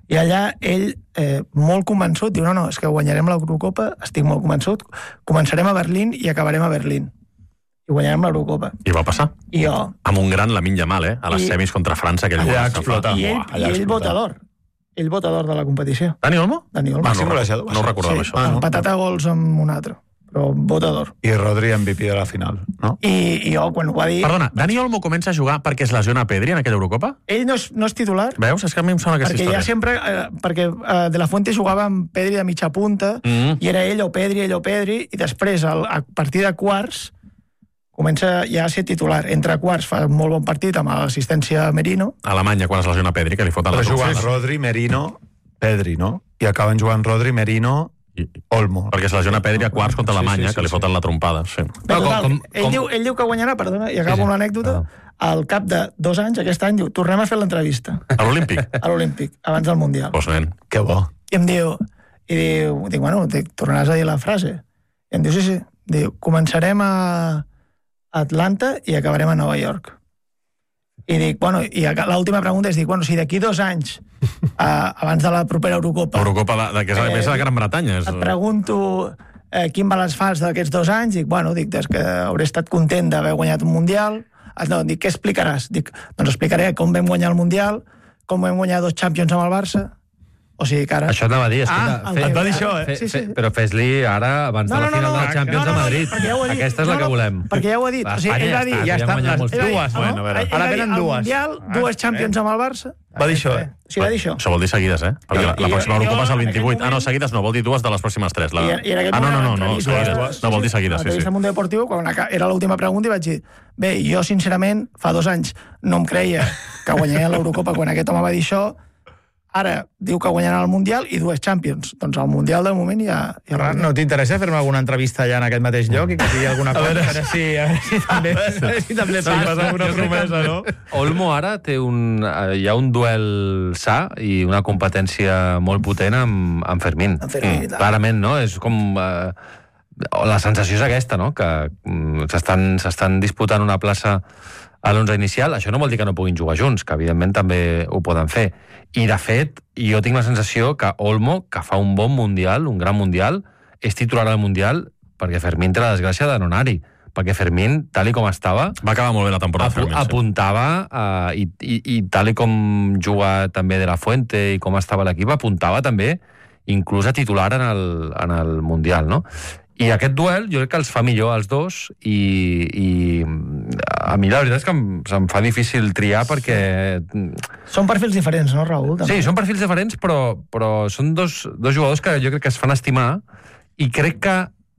I allà ell, molt convençut, diu, no, és que guanyarem l'Eurocopa, estic molt convençut, començarem a Berlín i acabarem a Berlín. I guanyarem l'Eurocopa. I va passar. I jo... Amb un gran Lamine Yamal, a les semis contra França, que ell allà explota. I ell vota d'or. Ell vota d'or de la competició. Dani Olmo? Dani Olmo. No ho recordava, això. Empatat a gols amb un altre, però vota d'or. I Rodri MVP de la final, no? I jo, quan ho va dir... Perdona, Dani Olmo comença a jugar perquè es lesiona Pedri en aquella Eurocopa? Ell no és titular. Veus? És que a mi em sona aquesta història. Perquè ja sempre... perquè De La Fuente jugava amb Pedri de mitja punta, i era ell o Pedri, i després, a partir de quarts, comença ja a ser titular. Entre quarts fa un molt bon partit amb l'assistència Merino. A Alemanya, quan es lesiona Pedri, que li foten la Però juguen trofes. Rodri, Merino, Pedri, no? I acaben jugant Rodri, Merino, Olmo. Perquè se lesiona Pedri a quarts contra Alemanya, que li foten la trompada. Sí. Bé, total, ell diu que guanyarà, perdona, i acabo amb l'anècdota, al cap de 2 anys, aquest any, diu, tornem a fer l'entrevista. A l'Olímpic? A l'Olímpic, abans del Mundial. Pues nen. Que bo. I em diu, dic, bueno, tornaràs a dir la frase. I em diu, sí, diu, començarem a Atlanta i acabarem a Nova York. I dic, bueno, i l'última pregunta és, dic, bueno, si d'aquí 2 anys, abans de la propera Eurocopa... Eurocopa, que és a més de Gran Bretanya. Et pregunto quin balanç fas d'aquests 2 anys, dic, bueno, dic, des que hauré estat content d'haver guanyat un Mundial. No, dic, què explicaràs? Dic, doncs explicaré com vam guanyar el Mundial, com vam guanyar 2 Champions amb el Barça. O sigui que ara... Això anava a dir, et va dir això, Sí. Però fes-li ara, abans de la final de la Champions a Madrid. Aquesta és la que volem. Perquè ja ho ha dit. O sigui, ell va dir... Ja estan les dues. Ara venen 2. Al Mundial, 2 Champions amb el Barça. Va dir això, O sigui, va dir això. Això vol dir seguides, Perquè la pròxima Eurocopa és el 28. No, seguides no, vol dir 2 de les pròximes 3. No, seguides. No, vol dir seguides, sí. A Mundo Deportivo, quan era l'última pregunta, i vaig dir, bé, jo, sincerament, fa 2 anys no em creia que guanyaria l'Eurocopa quan aquest home va dir això. Ara diu que guanyaran el Mundial i 2 Champions. Doncs el Mundial, de moment, ja... No t'interessa fer-me alguna entrevista allà en aquest mateix lloc i que sigui alguna cosa? A veure si també passa una promesa, no? Olmo ara té hi ha un duel sa i una competència molt potent amb Fermín. Clarament, no? És com... La sensació és aquesta, no? Que s'estan disputant una plaça a l'11 inicial. Això no vol dir que no puguin jugar junts, que evidentment també ho poden fer. I, de fet, jo tinc la sensació que Olmo, que fa un bon Mundial, un gran Mundial, és titular al Mundial perquè Fermín té la desgràcia de no anar-hi. Perquè Fermín, tal com estava... Va acabar molt bé la temporada de Fermín. Apuntava, i tal com juga també De La Fuente i com estava l'equip, apuntava també inclús a titular en el Mundial, no? I aquest duel jo crec que els fa millor als dos i a mi la veritat és que se'm fa difícil triar perquè... Són perfils diferents, no, Raül? Sí, són perfils diferents, però són dos jugadors que jo crec que es fan estimar i crec que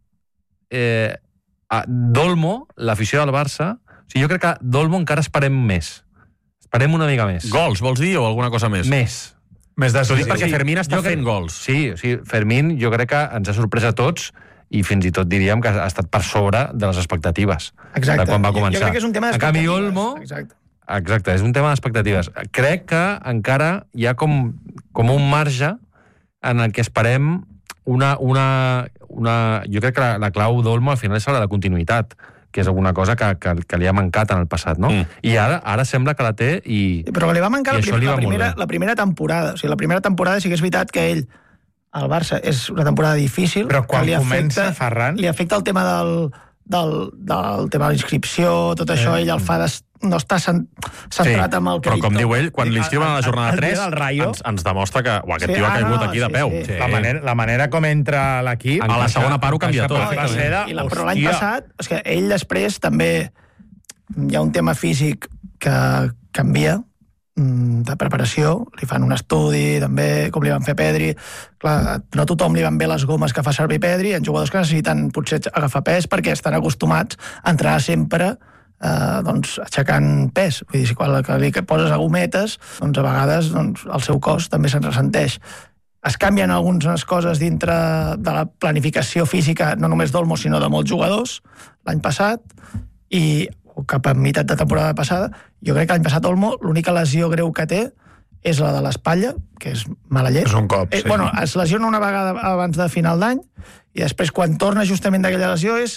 d'Olmo, l'afició del Barça, o sigui, jo crec que d'Olmo encara esperem més. Esperem una mica més. Gols, vols dir, o alguna cosa més? Més T'ho dic perquè Fermín està fent gols. Sí, Fermín jo crec que ens ha sorprès a tots i fins i tot diríem que ha estat per sobre de les expectatives. Exacte. De quan va començar. Jo crec que és un tema d'expectatives. En canvi, Olmo... Exacte, és un tema d'expectatives. Crec que encara hi ha com un marge en el que esperem jo crec que la clau d'Olmo al final és la de continuïtat, que és alguna cosa que li ha mancat en el passat, no? I ara sembla que la té i... Però li va mancar la primera temporada. O sigui, la primera temporada sí que és veritat que ell, al Barça, és una temporada difícil. Però quan comença, Ferran... Li afecta el tema del tema de l'inscripció, tot això, ell el fa no està centrat amb el però com diu ell, quan l'inscriuen a la jornada 3 ens demostra que aquest tio ha caigut aquí de peu. La manera com entra l'equip... A la segona part ho canvia tot. Però l'any passat, és que ell després també hi ha un tema físic que canvia, de preparació, li fan un estudi també, com li van fer Pedri. Clar, no a tothom li van bé les gomes que fa servir Pedri, hi ha jugadors que necessiten potser agafar pes perquè estan acostumats a entrenar sempre aixecant pes. Vull dir, quan li poses a gometes, doncs a vegades el seu cos també se'n ressenteix. Es canvien algunes coses dintre de la planificació física, no només d'Olmo, sinó de molts jugadors, l'any passat, o cap a meitat de temporada passada. Jo crec que l'any passat Olmo, l'única lesió greu que té és la de l'espatlla, que és mala llet. És un cop, sí. Es lesiona una vegada abans de final d'any i després, quan torna justament d'aquella lesió, és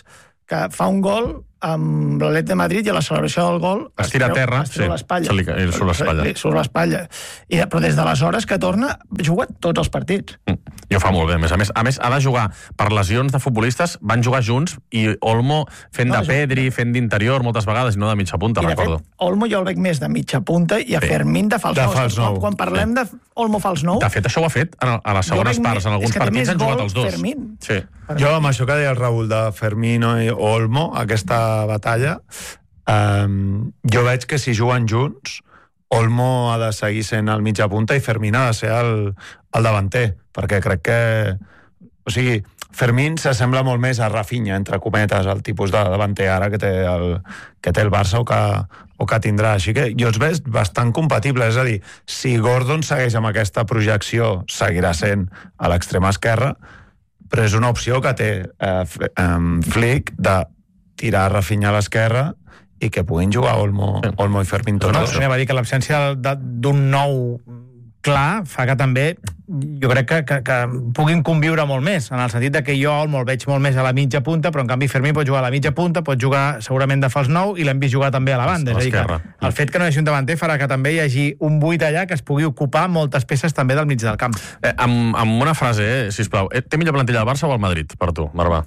que fa un gol amb l'Atlètic de Madrid i a la celebració del gol es tira a terra, l'espatlla. Surt l'espatlla. Surt l'espatlla. Però des d'aleshores que torna, juga tots els partits. I ho fa molt bé. A més, ha de jugar per lesions de futbolistes, van jugar junts, i Olmo fent de Pedri, fent d'interior moltes vegades, i no de mitja punta, recordo. De fet, Olmo jo el veig més de mitja punta i a Fermín de fals nou. Quan parlem de Olmo fals nou... De fet, això ho ha fet a les segones parts. En alguns partits han jugat els dos. Fermín. Sí. Jo, amb això que deia el Raül de Fermín i Olmo, aquesta batalla, jo veig que si juguen junts, Olmo ha de seguir sent el mitja punta i Fermín ha de ser el davanter, perquè crec que... O sigui, Fermín s'assembla molt més a Rafinha, entre cometes, el tipus de davanter ara que té el Barça o que tindrà. Així que jo els veig bastant compatibles. És a dir, si Gordon segueix amb aquesta projecció, seguirà sent a l'extrema esquerra, però és una opció que té Flick de tirar Rafinha a l'esquerra i que puguin jugar Olmo i Fermín tots. Va dir que l'absència d'un nou clar fa que també jo crec que puguin conviure molt més, en el sentit que jo Olmo el veig molt més a la mitja punta, però en canvi Fermín pot jugar a la mitja punta, pot jugar segurament de fals nou i l'hem vist jugar també a la banda. És a dir, que el fet que no hi hagi un davanter farà que també hi hagi un buit allà que es pugui ocupar moltes peces també del mig del camp. Amb una frase, sisplau, té millor plantilla el Barça o el Madrid, per tu, Marvà?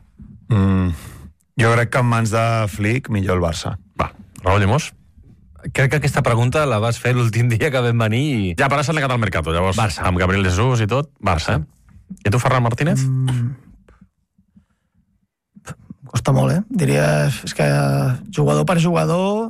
Jo crec que en mans de Flick millor el Barça. Va, Raúl Llimós? Crec que aquesta pregunta la vas fer l'últim dia que vam venir i... Ja, però s'ha legat al Mercato, llavors, Barça. Amb Gabriel Jesús i tot, Barça. I tu, Ferran Martínez? Costa molt, Diria, és que jugador per jugador...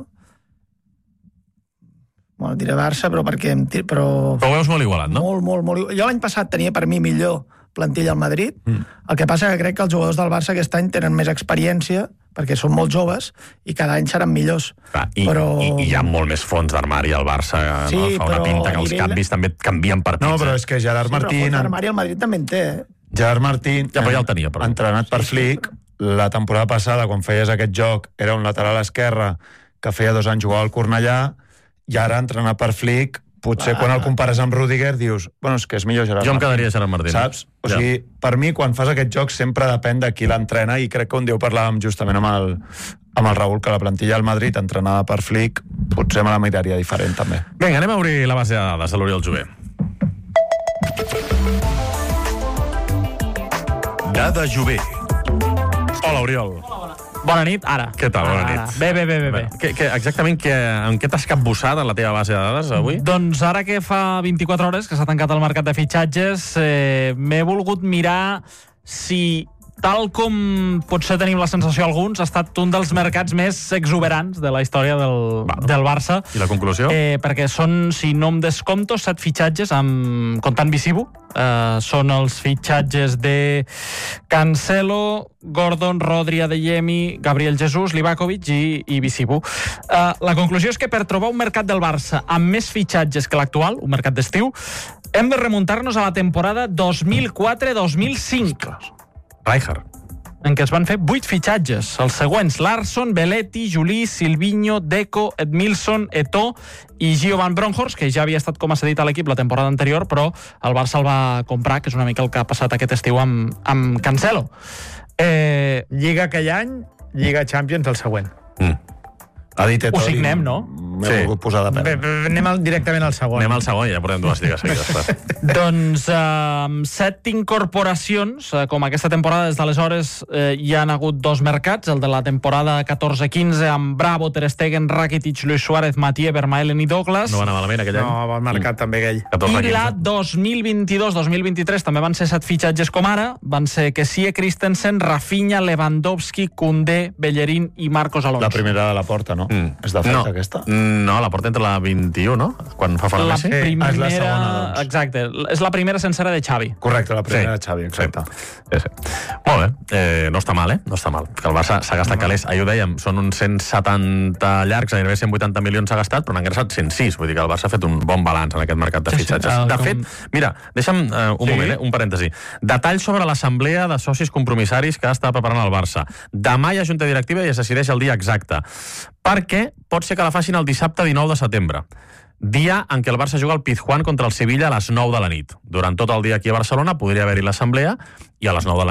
Bueno, diré Barça, però perquè... Però ho veus molt igualat, no? Molt igualat. Jo l'any passat tenia per mi millor plantilla al Madrid. El que passa que crec que els jugadors del Barça aquest any tenen més experiència, perquè són molt joves, i cada any seran millors. I hi ha molt més fons d'armari al Barça, sí, no? Fa una pinta que els canvis també canvien partits. No, però és que Gerard Martín... Però fons d'armari al Madrid també en té, Gerard Martín, ja el tenia, entrenat per Flick, la temporada passada, quan feies aquest joc, era un lateral esquerre que feia 2 anys jugava al Cornellà, i ara, entrenat per Flick, potser quan el compares amb Rüdiger dius, bueno, és que és millor Gerard Martín. Jo em quedaria Gerard Martín. Saps? O sigui, per mi, quan fas aquest joc, sempre depèn de qui l'entrena, i crec que un dia ho parlàvem justament amb el Raül, que la plantilla del Madrid, entrenada per Flick, potser me la miraria diferent, també. Vinga, anem a obrir la base de dades de l'Oriol Jové. Dada Jové. Hola, Oriol. Bona nit, ara. Què tal, bona nit? Bé. Exactament en què t'has capbussat en la teva base de dades avui? Doncs ara que fa 24 hores que s'ha tancat el mercat de fitxatges, m'he volgut mirar si, tal com potser tenim la sensació alguns, ha estat un dels mercats més exuberants de la història del Barça. I la conclusió? Perquè són, si no em descompto, 7 fitxatges, comptant Visibu. Són els fitxatges de Cancelo, Gordon, Rodri, Adeyemi, Gabriel Jesús, Livakovic i Visibu. La conclusió és que per trobar un mercat del Barça amb més fitxatges que l'actual, un mercat d'estiu, hem de remuntar-nos a la temporada 2004-2005. Rijkaard. En què es van fer 8 fitxatges. Els següents: Larsson, Belletti, Juli, Silvinho, Deco, Edmilson, Eto'o i Gio van Bronckhorst, que ja havia estat com a cedit a l'equip la temporada anterior, però el Barça el va comprar, que és una mica el que ha passat aquest estiu amb Cancelo. Lliga aquell any, Lliga Champions el següent. Ha dit Eto'o. Ho signem, no? M'he volgut posar de peu. Anem directament al segon. Anem al segon i ja portem 2 lligues seguides. Doncs 7 incorporacions, com aquesta temporada. Des d'aleshores hi han hagut 2 mercats, el de la temporada 14-15 amb Bravo, Ter Stegen, Rakitic, Luis Suárez, Mathieu, Vermaelen i Douglas. No va anar malament aquell any. No, va marcat també aquell. I la 2022-2023 també van ser 7 fitxatges com ara. Van ser Kessie, Christensen, Rafinha, Lewandowski, Koundé, Bellerín i Marcos Alonso. La primera de la porta, no? És de fet aquesta? No, la porta entre la 21, no? Quan fa fora Messi? La primera... és la segona, doncs. Exacte, és la primera sencera de Xavi. Correcte, la primera de Xavi, exacte. Sí. Molt bé, no està mal, No està mal. Que el Barça s'ha gastat calés. Ahir ho dèiem, són uns 170 llargs, gairebé 180 milions s'ha gastat, però n'han gastat 106. Vull dir que el Barça ha fet un bon balanç en aquest mercat de fitxatges. De fet, mira, deixa'm un moment, un parèntesi. Detall sobre l'assemblea de socis compromissaris que està preparant el Barça. Demà hi ha junta directiva i es decideix el dia exacte. Perquè pot ser que la facin el dissabte 19 de setembre, dia en què el Barça juga al Pizjuán contra el Sevilla a les 9 de la nit. Durant tot el dia aquí a Barcelona podria haver-hi l'assemblea i a les 9 de la nit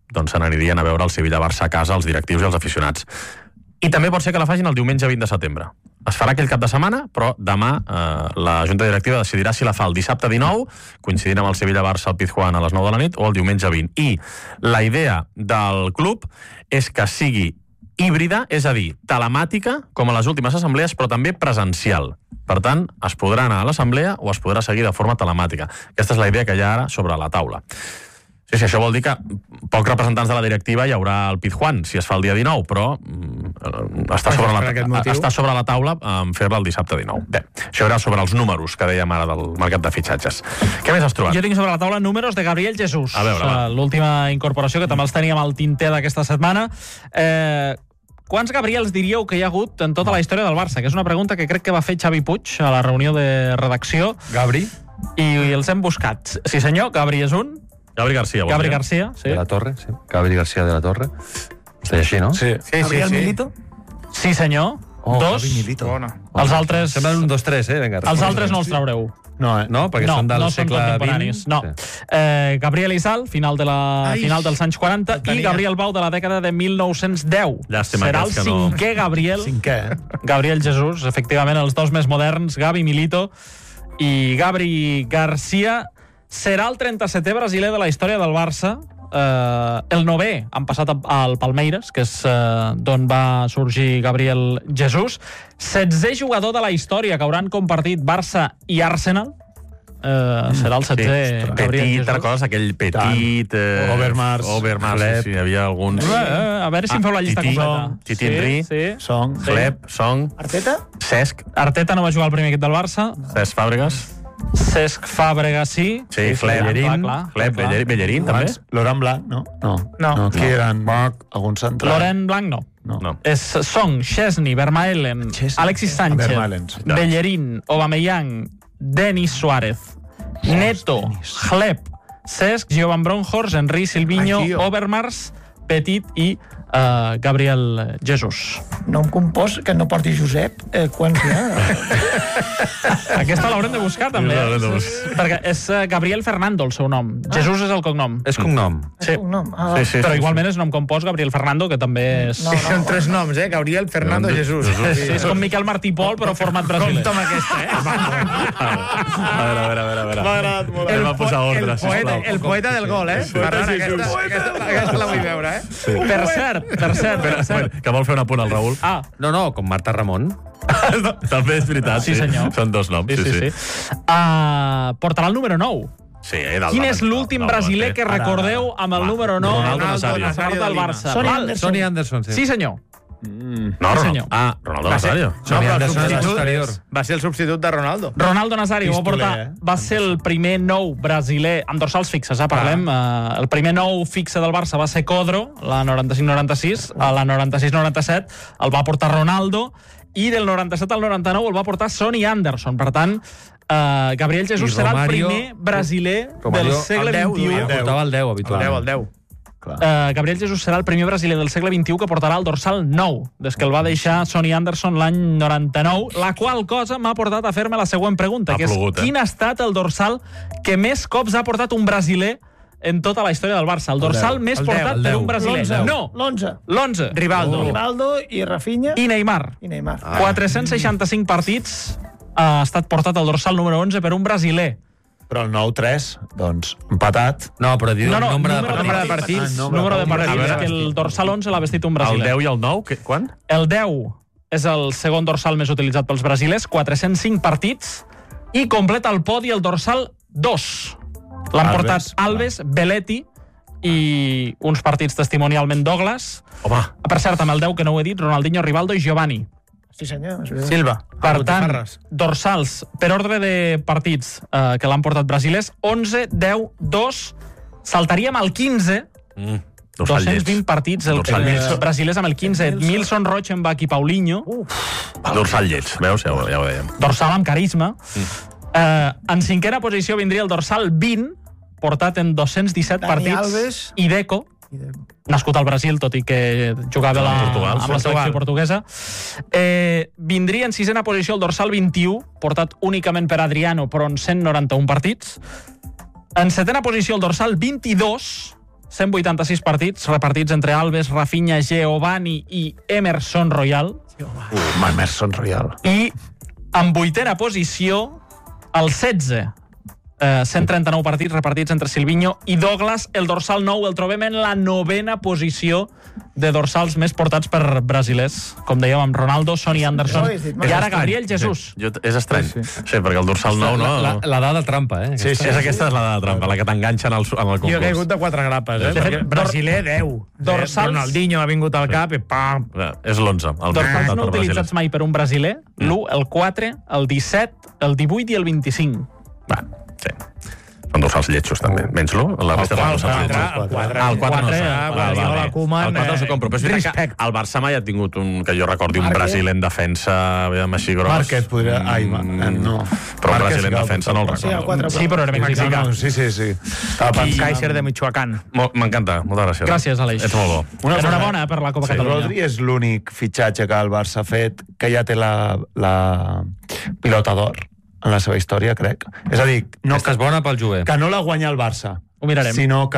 doncs se n'anirien a veure el Sevilla-Barça a casa, els directius i els aficionats. I també pot ser que la facin el diumenge 20 de setembre. Es farà aquell cap de setmana, però demà la Junta Directiva decidirà si la fa el dissabte 19, coincidint amb el Sevilla-Barça al Pizjuán a les 9 de la nit, o el diumenge 20. I la idea del club és que sigui híbrida, és a dir, telemàtica, com a les últimes assemblees, però també presencial. Per tant, es podrà anar a l'assemblea o es podrà seguir de forma telemàtica. Aquesta és la idea que hi ha ara sobre la taula. Sí, això vol dir que pocs representants de la directiva hi haurà al Pizjuán, si es fa el dia 19, però està sobre la taula fer-la el dissabte 19. Bé, això era sobre els números que dèiem ara del mercat de fitxatges. Què més has trobat? Jo tinc sobre la taula números de Gabriel Jesús. A veure, l'última incorporació, que també els teníem al tinter d'aquesta setmana. Quants Gabriels diríeu que hi ha hagut en tota la història del Barça? Que és una pregunta que crec que va fer Xavi Puig a la reunió de redacció. Gabri? I els hem buscat. Sí senyor, Gabri és un. Gabri García. Gabri García, sí. De la Torre, sí. Gabri García de la Torre. Està així, no? Sí. Gabriel Milito? Sí senyor. Dos. Gavi Milito. Els altres... Semblen un, dos, tres, Vinga, els altres no els traureu. No, No, perquè són del segle contemporanis. XX. No. Sí. Gabriel Isal, final dels anys 40, i Gabriel Bau de la dècada de 1910. Llàstima serà el que no... cinquè Gabriel. Cinquè, Gabriel Jesús, efectivament, els dos més moderns, Gavi Milito i Gabri Garcia. Serà el 37è brasiler de la història del Barça. El 9è han passat al Palmeiras, que és d'on va sorgir Gabriel Jesús. 16è jugador de la història que hauran compartit Barça i Arsenal. Serà el 7è Gabriel Petit, Jesús. recordes aquell Petit... Overmars, sí, hi havia alguns... A veure si em feu la llista completa. Titi Henry, Sí. Song. Gleb, Song, Arteta? Cesc, Arteta no va jugar al primer equip del Barça. Cesc Fàbregas, Cesc Fàbregas sí. sí, Fleb, Bellerín, també. Laurent Blanc, no? No. Qui eren? Algun central? Laurent Blanc no. No. És Song, Chesney, Vermaelen, Alexis Sánchez, Vermaelen, sí. Bellerín, Aubameyang, Denis Suárez, Neto, Gleb, Cesc, Giovan Bronkhorst, Henry Silvinho, Ai, tio. Overmars, Petit i Gabriel Jesús. No em compòs que no porti Josep. Quants hi ha? Aquesta l'haurem de buscar, també. L'haurem de buscar. Perquè és Gabriel Fernando, el seu nom. Jesús és el cognom. És cognom. Sí. Sí, Però igualment és nom compost Gabriel Fernando, que també és... Són tres noms, Gabriel, Fernando, Jesús. Sí, és com Miquel Martí Pol, però format brasiler. Compte amb aquesta, A veure. M'ha agradat molt. Anem a posar ordre, sisplau. El poeta del gol, Ferran, aquesta la vull veure, Per cert. Que vol fer un apunt al Raül. No, com Marta Ramon. També és veritat, Sí, senyor. Són dos noms, sí. Portarà el número 9. Sí, Quin és l'últim brasiler que recordeu amb el número 9? Ronaldo Nazario. Porta el Barça. Sonny Anderson, sí. Sí, senyor. No, Sí, senyor. Ronaldo Nazario. Sonny Anderson és posterior. Va ser el substitut de Ronaldo. Ronaldo Nazario Pistoler, va ser el primer nou brasiler amb dorsals fixes, parlem. El primer nou fixe del Barça va ser Codro, la 95-96, a la 96-97 el va portar Ronaldo, i del 97 al 99 el va portar Sonny Anderson. Per tant, Gabriel Jesús serà el primer brasiler del segle XXI. Portava el 10, habitualment. El 10. Gabriel Jesús serà el primer brasiler del segle XXI que portarà el dorsal 9, des que el va deixar Sonny Anderson l'any 99, la qual cosa m'ha portat a fer-me la següent pregunta, que és quin ha estat el dorsal que més cops ha portat un brasiler en tota la història del Barça? El dorsal més portat per un brasiler. No, L'11. Rivaldo. I Rafinha. I Neymar. 465 partits ha estat portat el dorsal número 11 per un brasiler. Però el 9-3, doncs, empatat. No, però diu Número de de partits. Número de partits, que el dorsal 11 l'ha vestit un El brasiler. 10 i el 9, quan? El 10 és el segon dorsal més utilitzat pels brasilers, 405 partits, i completa el podi el dorsal 2. L'han portat Alves, Belletti i uns partits testimonialment Douglas. Home. Per cert, amb el 10, que no ho he dit, Ronaldinho, Rivaldo i Giovanni. Sí, senyor. Silva. Per tant, dorsals, per ordre de partits que l'han portat brasilers, 11, 10, 2, saltaríem al 15, 220 partits brasilers amb el 15, Edmilson, Rochenbach i Paulinho. Dorsal lleig, veus? Ja ho dèiem. Dorsal amb carisma. En cinquena posició vindria el dorsal 20, portat en 217 Dani partits, Alves. i Deco, nascut al Brasil, tot i que jugava amb la selecció portuguesa. Vindria en sisena posició el dorsal 21, portat únicament per Adriano, però en 191 partits. En setena posició el dorsal 22, 186 partits repartits entre Alves, Rafinha, Giovanni i Emerson Royal. Emerson Royal. I en 8ª posició, el 16. 139 partits repartits entre Silvinho i Douglas. El dorsal 9 el trobem en la 9ª posició de dorsals més portats per brasilers. Com dèiem, amb Ronaldo, Sonny Anderson i ara Gabriel Jesús. És estrany. Sí, perquè el dorsal 9, no? La dada trampa, eh? Sí, aquesta és la dada trampa, la que t'enganxa en el concurs. Jo he caigut de 4 grapes, eh? Perquè brasiler, 10. Dorsals... Ronaldinho ha vingut al cap i pam! És l'11. Dorsals no utilitzats mai per un brasiler, l'1, el 4, el 17, el 18 i el 25. Va, sí. Són dorsals lletjos, també. Menys l'1, la resta de dorsals lletjos. El 4 no sé. El 4 no s'ho compro. Però és veritat que el Barça mai ha tingut que jo recordi un Brasil en defensa, així gros. Márquez podria... Ai, no. Però un Brasil en defensa no el recordo. Sí, però era mexicà. Sí. Kaiser de Michoacán. M'encanta, moltes gràcies. Gràcies, Aleix. Ets molt bo. Enhorabona per la Copa Catalunya. Rodri és l'únic fitxatge que el Barça ha fet que ja té la pilota d'or en la seva història, crec. És a dir, Aquesta és bona pel Juve. que no la guanya el Barça, Ho mirarem. sinó que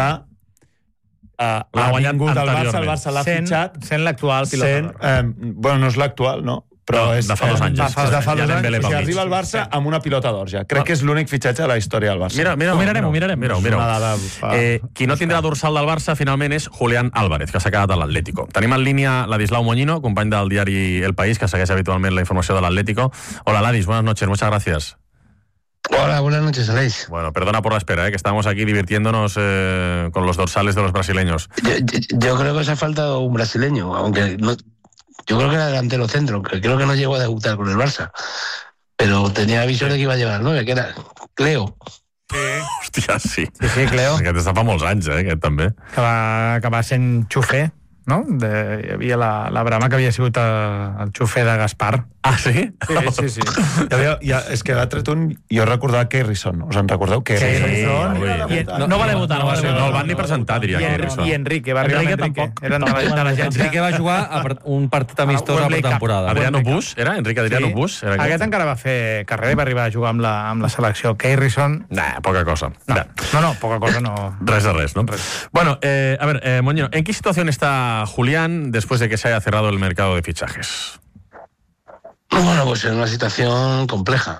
ha guanyat vingut el anteriorment. Barça l'ha fitxat Sent l'actual pilota. bueno, no és l'actual, no? Però és de fa 2 anys. de fa 2 Ja anys. Dembélé O sigui, pel mig. arriba al Barça amb una pilota d'or ja. Crec que és l'únic fitxatge de la història del Barça. Ho mirarem. Mira. Una dada Qui no tindrà dorsal del Barça finalment és Julián Álvarez, que s'ha quedat a l'Atlético. Tenim en línia Ladislau Moñino, company del diari El País, que segueix habitualment la informació de l'Atlético. Hola, Ladis, buenas noches, muchas gracias. Hola, buenas noches, Aleix. Bueno, perdona por la espera, que estamos aquí divirtiéndonos con los dorsales de los brasileños. Yo creo que os ha faltado un brasileño, aunque no, yo creo que era delantero centro, que creo que no llegó a debutar con el Barça, pero tenía aviso de que iba a llevar al 9, que era Cleo. Hòstia, sí. Sí, Cleo. Aquest està fa molts anys, aquest també. Que va sent xufer, no? Hi havia la Brama que havia sigut el xufer de Gaspar. Ah, sí? Sí. És que ha tret un... Jo recordava Keirson. Us en recordeu? Keirson. No va debutar, No el van ni presentar, diria Keirson. I Enrique, va arribar Enrique. Eren de l'agència. Enrique va jugar un partit amistós a la pretemporada. Adriano Busch, era? Enrique Adriano Busch? Era Aquest encara va fer carrera i va arribar a jugar amb la selecció. Keirson... Nah, poca cosa. No, poca cosa no. Res de res, ¿no? Bueno, a ver, Moñino, ¿en qué situación está Julián después de que se haya cerrado el mercado de fichajes? Bueno, pues en una situación compleja,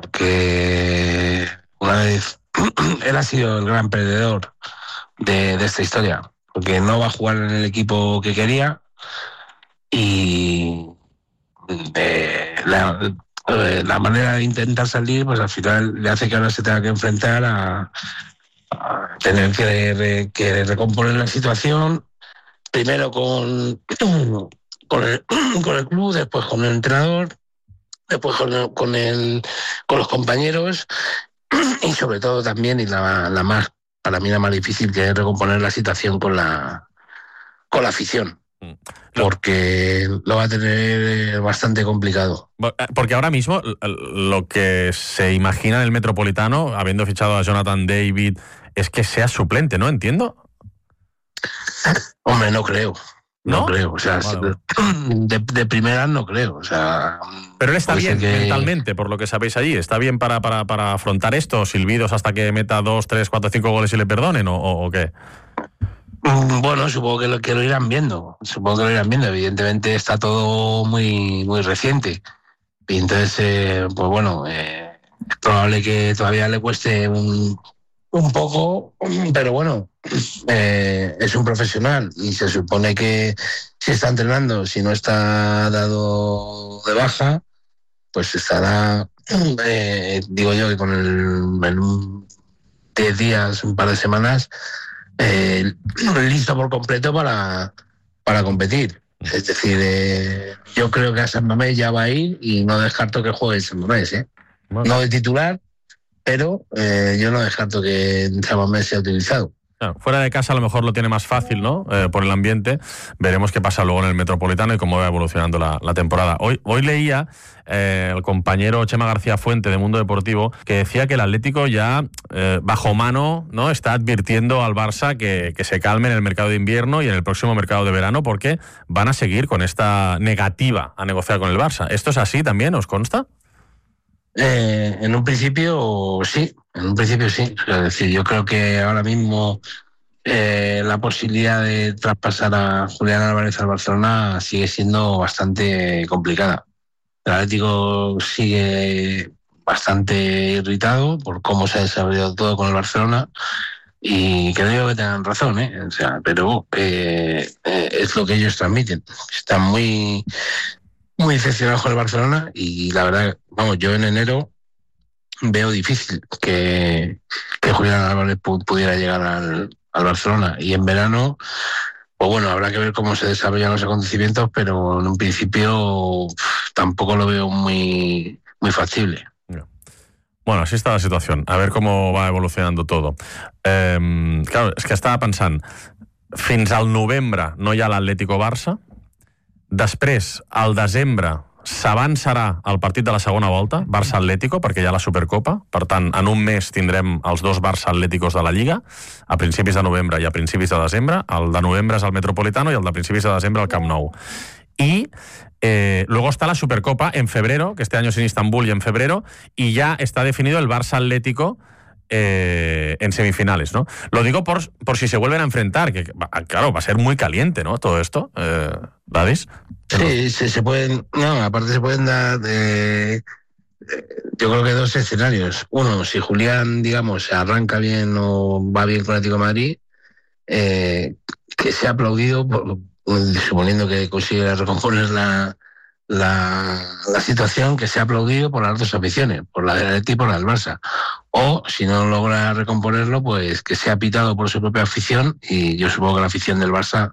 porque una vez él ha sido el gran perdedor de esta historia, porque no va a jugar en el equipo que quería y la manera de intentar salir, pues al final le hace que ahora se tenga que enfrentar a tener que recomponer la situación, primero con el club, después con el entrenador, después con los compañeros y sobre todo también, y la más, para mí la más difícil, que es recomponer la situación con la afición, porque lo va a tener bastante complicado. Porque ahora mismo lo que se imagina en el Metropolitano, habiendo fichado a Jonathan David, es que sea suplente, ¿no? ¿Entiendo? Hombre, no creo. ¿No? No creo, o sea, Vale. de primera no creo, o sea... Pero él está puede bien ser que- mentalmente, por lo que sabéis allí. ¿Está bien para afrontar esto? ¿Silbidos hasta que meta 2, 3, 4, 5 goles y le perdonen? ¿O qué? Bueno, supongo que lo irán viendo. Evidentemente está todo muy, muy reciente. Y entonces, pues bueno, es probable que todavía le cueste un poco, pero bueno, es un profesional y se supone que si está entrenando, si no está dado de baja, pues estará, digo yo, que en un 10 días, un par de semanas, listo por completo para competir. Es decir, yo creo que a San Mamés ya va a ir y no descarto que juegue en San Mamés, Bueno. no de titular, pero yo no descarto que en San Mamés sea utilizado. Claro, fuera de casa a lo mejor lo tiene más fácil, ¿no? Por el ambiente. Veremos qué pasa luego en el Metropolitano y cómo va evolucionando la temporada. Hoy leía el compañero Chema García Fuente de Mundo Deportivo que decía que el Atlético ya, bajo mano, ¿no?, está advirtiendo al Barça que se calme en el mercado de invierno y en el próximo mercado de verano porque van a seguir con esta negativa a negociar con el Barça. ¿Esto es así también? ¿Os consta? En un principio sí. Es decir, yo creo que ahora mismo la posibilidad de traspasar a Julián Álvarez al Barcelona sigue siendo bastante complicada. El Atlético sigue bastante irritado por cómo se ha desarrollado todo con el Barcelona y creo que tengan razón, o sea, pero es lo que ellos transmiten. Están muy decepcionados con el Barcelona y la verdad, vamos, yo en enero veo difícil que Julián Álvarez pudiera llegar al Barcelona, y en verano pues bueno, habrá que ver cómo se desarrollan los acontecimientos, pero en un principio tampoco lo veo muy factible. Bueno, así está la situación. A ver cómo va evolucionando todo. Claro, és que estava pensant, fins al novembre no hi ha l'Atlético Barça, després, al desembre, s'avançarà el partit de la segona volta, Barça-Atlético, perquè hi ha la Supercopa. Per tant, en un mes tindrem els dos Barça-Atléticos de la Lliga, a principis de novembre i a principis de desembre. El de novembre és el Metropolitano i el de principis de desembre el Camp Nou. Y luego está la Supercopa en febrero, que este año es en Istambul y en febrero, y ya está definido el Barça-Atlético en semifinales, ¿no? Lo digo por si se vuelven a enfrentar, que claro, va a ser muy caliente, ¿no? Todo esto, ¿Dadis? Sí, se pueden... No, aparte se pueden dar... yo creo que dos escenarios. Uno, si Julián, digamos, se arranca bien o va bien con Atlético de Madrid, que sea aplaudido, suponiendo que consigue recomponer la situación, que sea aplaudido por las dos aficiones, por la del Atleti y por la del Barça. O, si no logra recomponerlo, pues que sea pitado por su propia afición, y yo supongo que la afición del Barça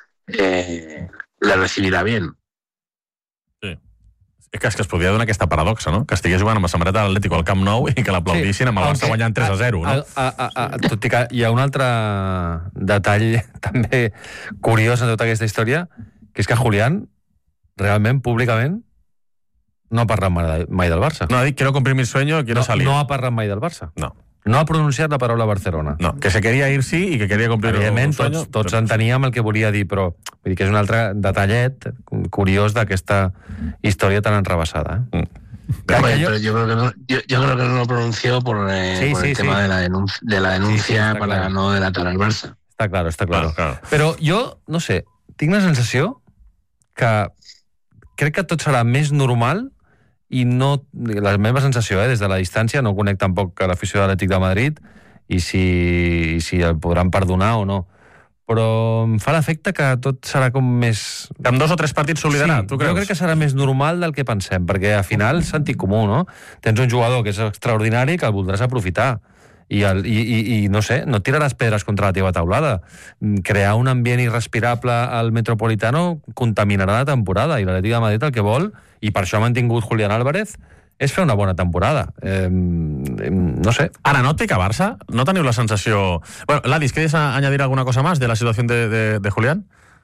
la recibirà bien. Sí. És que es podria donar aquesta paradoxa, no? Que estigués jugant amb la samarreta de l'Atlético al Camp Nou i que l'aplaudissin amb el Barça guanyant 3-0, no? Tot i que hi ha un altre detall també curiós en tota aquesta història, que és que Julián, realment, públicament, no ha parlat mai del Barça. No ha dit, quiero cumplir mi sueño, quiero salir. No ha parlat mai del Barça. No ha pronunciat la paraula Barcelona. No, que se queria ir sí i que queria complir el sueño. Tots enteníem el que volia dir, però vull dir que és un altre detallet curiós d'aquesta història tan enrabassada. Pero yo creo que no lo pronunció por el tema de la denuncia para no delatar al Barça. Està claro. Però jo, no sé, tinc la sensació que crec que tot serà més normal i no... La meva sensació, des de la distància, no conec tampoc a l'afició de l'Atlètic de Madrid i si el podran perdonar o no. Però em fa l'efecte que tot serà com més... En 2 o 3 partits s'oblidarà, tu creus? Jo crec que serà més normal del que pensem, perquè al final sentit comú, no? Tens un jugador que és extraordinari que el voldràs aprofitar. I no sé, no tiraràs pedres contra la teva taulada. Crear un ambient irrespirable al Metropolitano contaminarà la temporada, i l'Atlètic de Madrid el que vol, i per això ha mantingut Julián Álvarez, és fer una bona temporada. No sé. Ara, no té que Barça? No teniu la sensació... Bueno, Ladis, ¿quieres añadir alguna cosa más de la situación de Julián?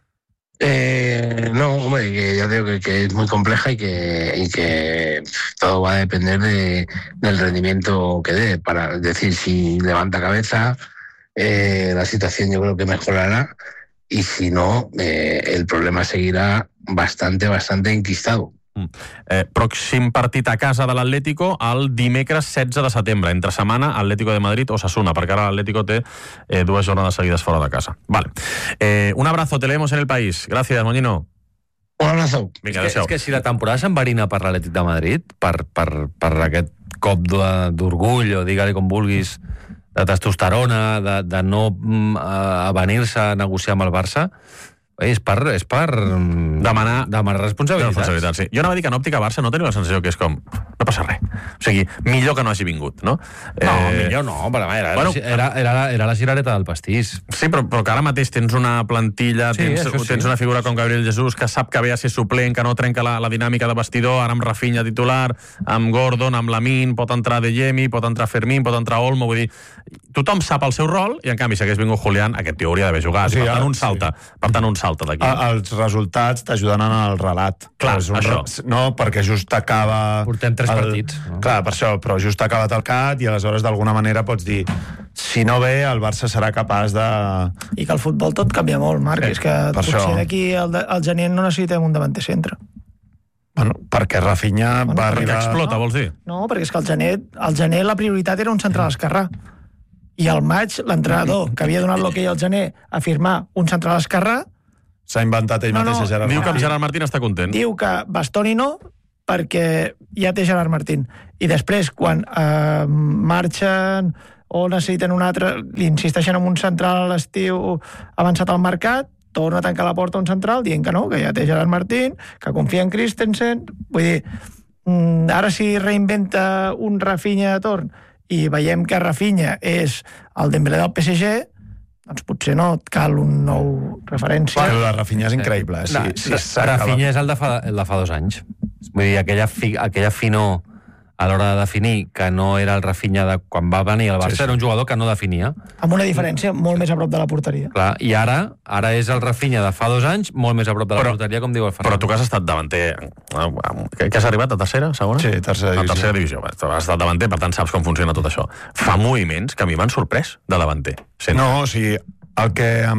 No, hombre, que ya digo que es muy compleja y que todo va a depender del rendimiento que dé. Es decir, si levanta cabeza, la situación yo creo que mejorará, y si no, el problema seguirá bastante enquistado. Pròxim partit a casa de l'Atlético el dimecres 16 de setembre, entre setmana, Atlético de Madrid o Osasuna, perquè ara l'Atlético té 2 jornades seguides fora de casa. Vale. Un abrazo, te leemos en El País. Gracias, Moñino. Un abrazo. Vinga, és que si la temporada s'enverina per l'Atlètic de Madrid, per aquest cop d'orgull, o digue-li com vulguis, de testosterona, de no avenir-se a negociar amb el Barça, és per demanar responsabilitats. Sí. Jo anava a dir que en òptica Barça no teniu la sensació que és com, no passa res. O sigui, millor que no hagi vingut, no? Millor no, però era la cirereta del pastís. Sí, però que ara mateix tens una plantilla, tens una figura com Gabriel Jesús que sap que ve a ser suplent, que no trenca la dinàmica de vestidor, ara amb Rafinha titular, amb Gordon, amb Lamine, pot entrar De Jemi, pot entrar Fermín, pot entrar Olmo, vull dir, tothom sap el seu rol, i en canvi, si hagués vingut Julián, aquest tio hauria d'haver jugat. Per tant, un salta d'aquí. Els resultats t'ajuden en el relat. Clar, això. No, perquè just acaba... Portem 3 partits. No? Clar, per això, però just ha acabat el CAT i aleshores d'alguna manera pots dir, si no ve, el Barça serà capaç de... I que el futbol tot canvia molt, Marc. És que potser d'aquí al gener no necessitem un davanter centre. Bueno, perquè Rafinha va arribar... Perquè explota, vols dir? No, perquè és que al gener la prioritat era un central esquerrà. i al maig l'entrenador, que havia donat l'hoquei al gener a firmar un central esquerrà, s'ha inventat ell mateix a Gerard Diu que amb Martín. Gerard Martín està content. diu que Bastoni no, perquè ja té Gerard Martín. I després, quan marxen o necessiten un altre, li insisteixen en un central a l'estiu avançat al mercat, torna a tancar la porta a un central dient que no, que ja té Gerard Martín, que confia en Christensen. Vull dir, ara si reinventa un Rafinha de torn i veiem que Rafinha és el Dembélé del PSG, doncs potser no et cal un nou referència. Però la Rafinha és increïble. Rafinha és el de fa 2 anys. Vull dir, aquella finor a l'hora de definir que no era el Rafinha de quan va venir al Barça, era un jugador que no definia. Amb una diferència molt més a prop de la porteria. Clar, i ara és el Rafinha de fa 2 anys, molt més a prop de la porteria, com diu el Ferran. Però tu que has estat davanter... Que has arribat a tercera, segona? Sí, tercera divisió. A tercera divisió. Has estat davanter, per tant saps com funciona tot això. Fa moviments que a mi m'han sorprès de davanter. No, o sigui, el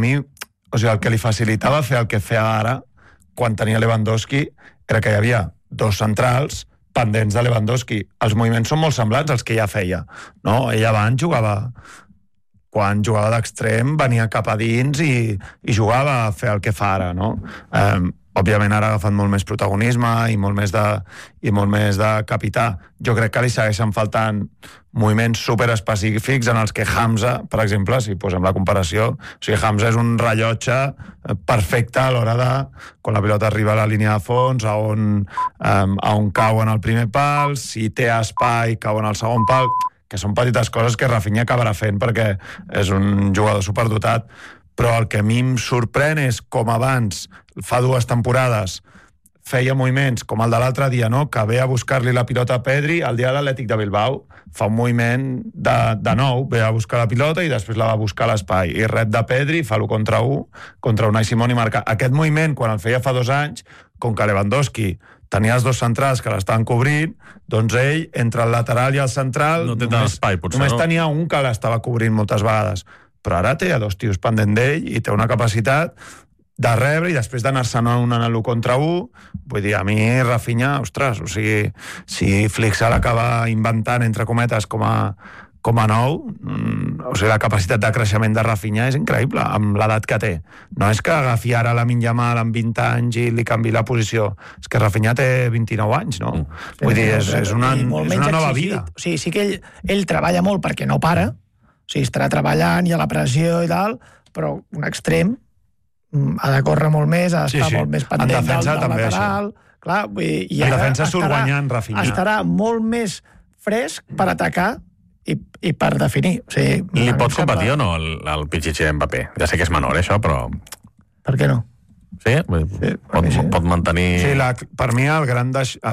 que li facilitava fer el que feia ara, quan tenia Lewandowski, era que hi havia 2 centrals pendents de Lewandowski. Els moviments són molt semblants als que ja feia. No? Ell abans quan jugava d'extrem, venia cap a dins i jugava a fer el que fa ara. No? Òbviament ara ha agafat molt més protagonisme i molt més de capità. Jo crec que li segueixen faltant moviments superespecífics en els que Hamza, per exemple, si posem la comparació, o sigui, Hamza és un rellotge perfecte a l'hora de, quan la pilota arriba a la línia de fons, a on cau en el primer pal, si té espai, cau en el segon pal, que són petites coses que Rafinha acabarà fent perquè és un jugador superdotat, però el que a mi em sorprèn és com abans, fa 2 temporades, feia moviments com el de l'altre dia, no? Que ve a buscar-li la pilota a Pedri el dia de l'Atlètic de Bilbao. Fa un moviment de nou, ve a buscar la pilota i després la va buscar a l'espai. I rep de Pedri, fa l'1 contra Unai Simón i marca. Aquest moviment, quan el feia fa 2 anys, com que Lewandowski tenia els 2 centrals que l'estaven cobrint, doncs ell, entre el lateral i el central, no té tant espai, potser, només tenia un que l'estava cobrint moltes vegades. Però ara té 2 tios pendent d'ell i té una capacitat de rebre i després d'anar-se'n un en l'1 contra 1. Vull dir, a mi Rafinha, ostres, o sigui, si Flick se l'acaba inventant, entre cometes, com a nou, o sigui, la capacitat de creixement de Rafinha és increïble, amb l'edat que té. No és que agafi ara Lamine Yamal amb 20 anys i li canvi la posició, és que Rafinha té 29 anys, no? Vull dir, és una nova vida. O sigui, sí que ell treballa molt perquè no para, o sigui, estarà treballant i a la pressió i tal, però un extrem ha de córrer molt més, ha d'estar molt més pendent del lateral. Clar, i en defensa surt guanyant Rafinha. Estarà molt més fresc per atacar i per definir. O sigui, li pot competir o no el Pichichi Mbappé? Ja sé que és menor, això, però... Per què no? Sí? Pot mantenir... Sí, per mi el gran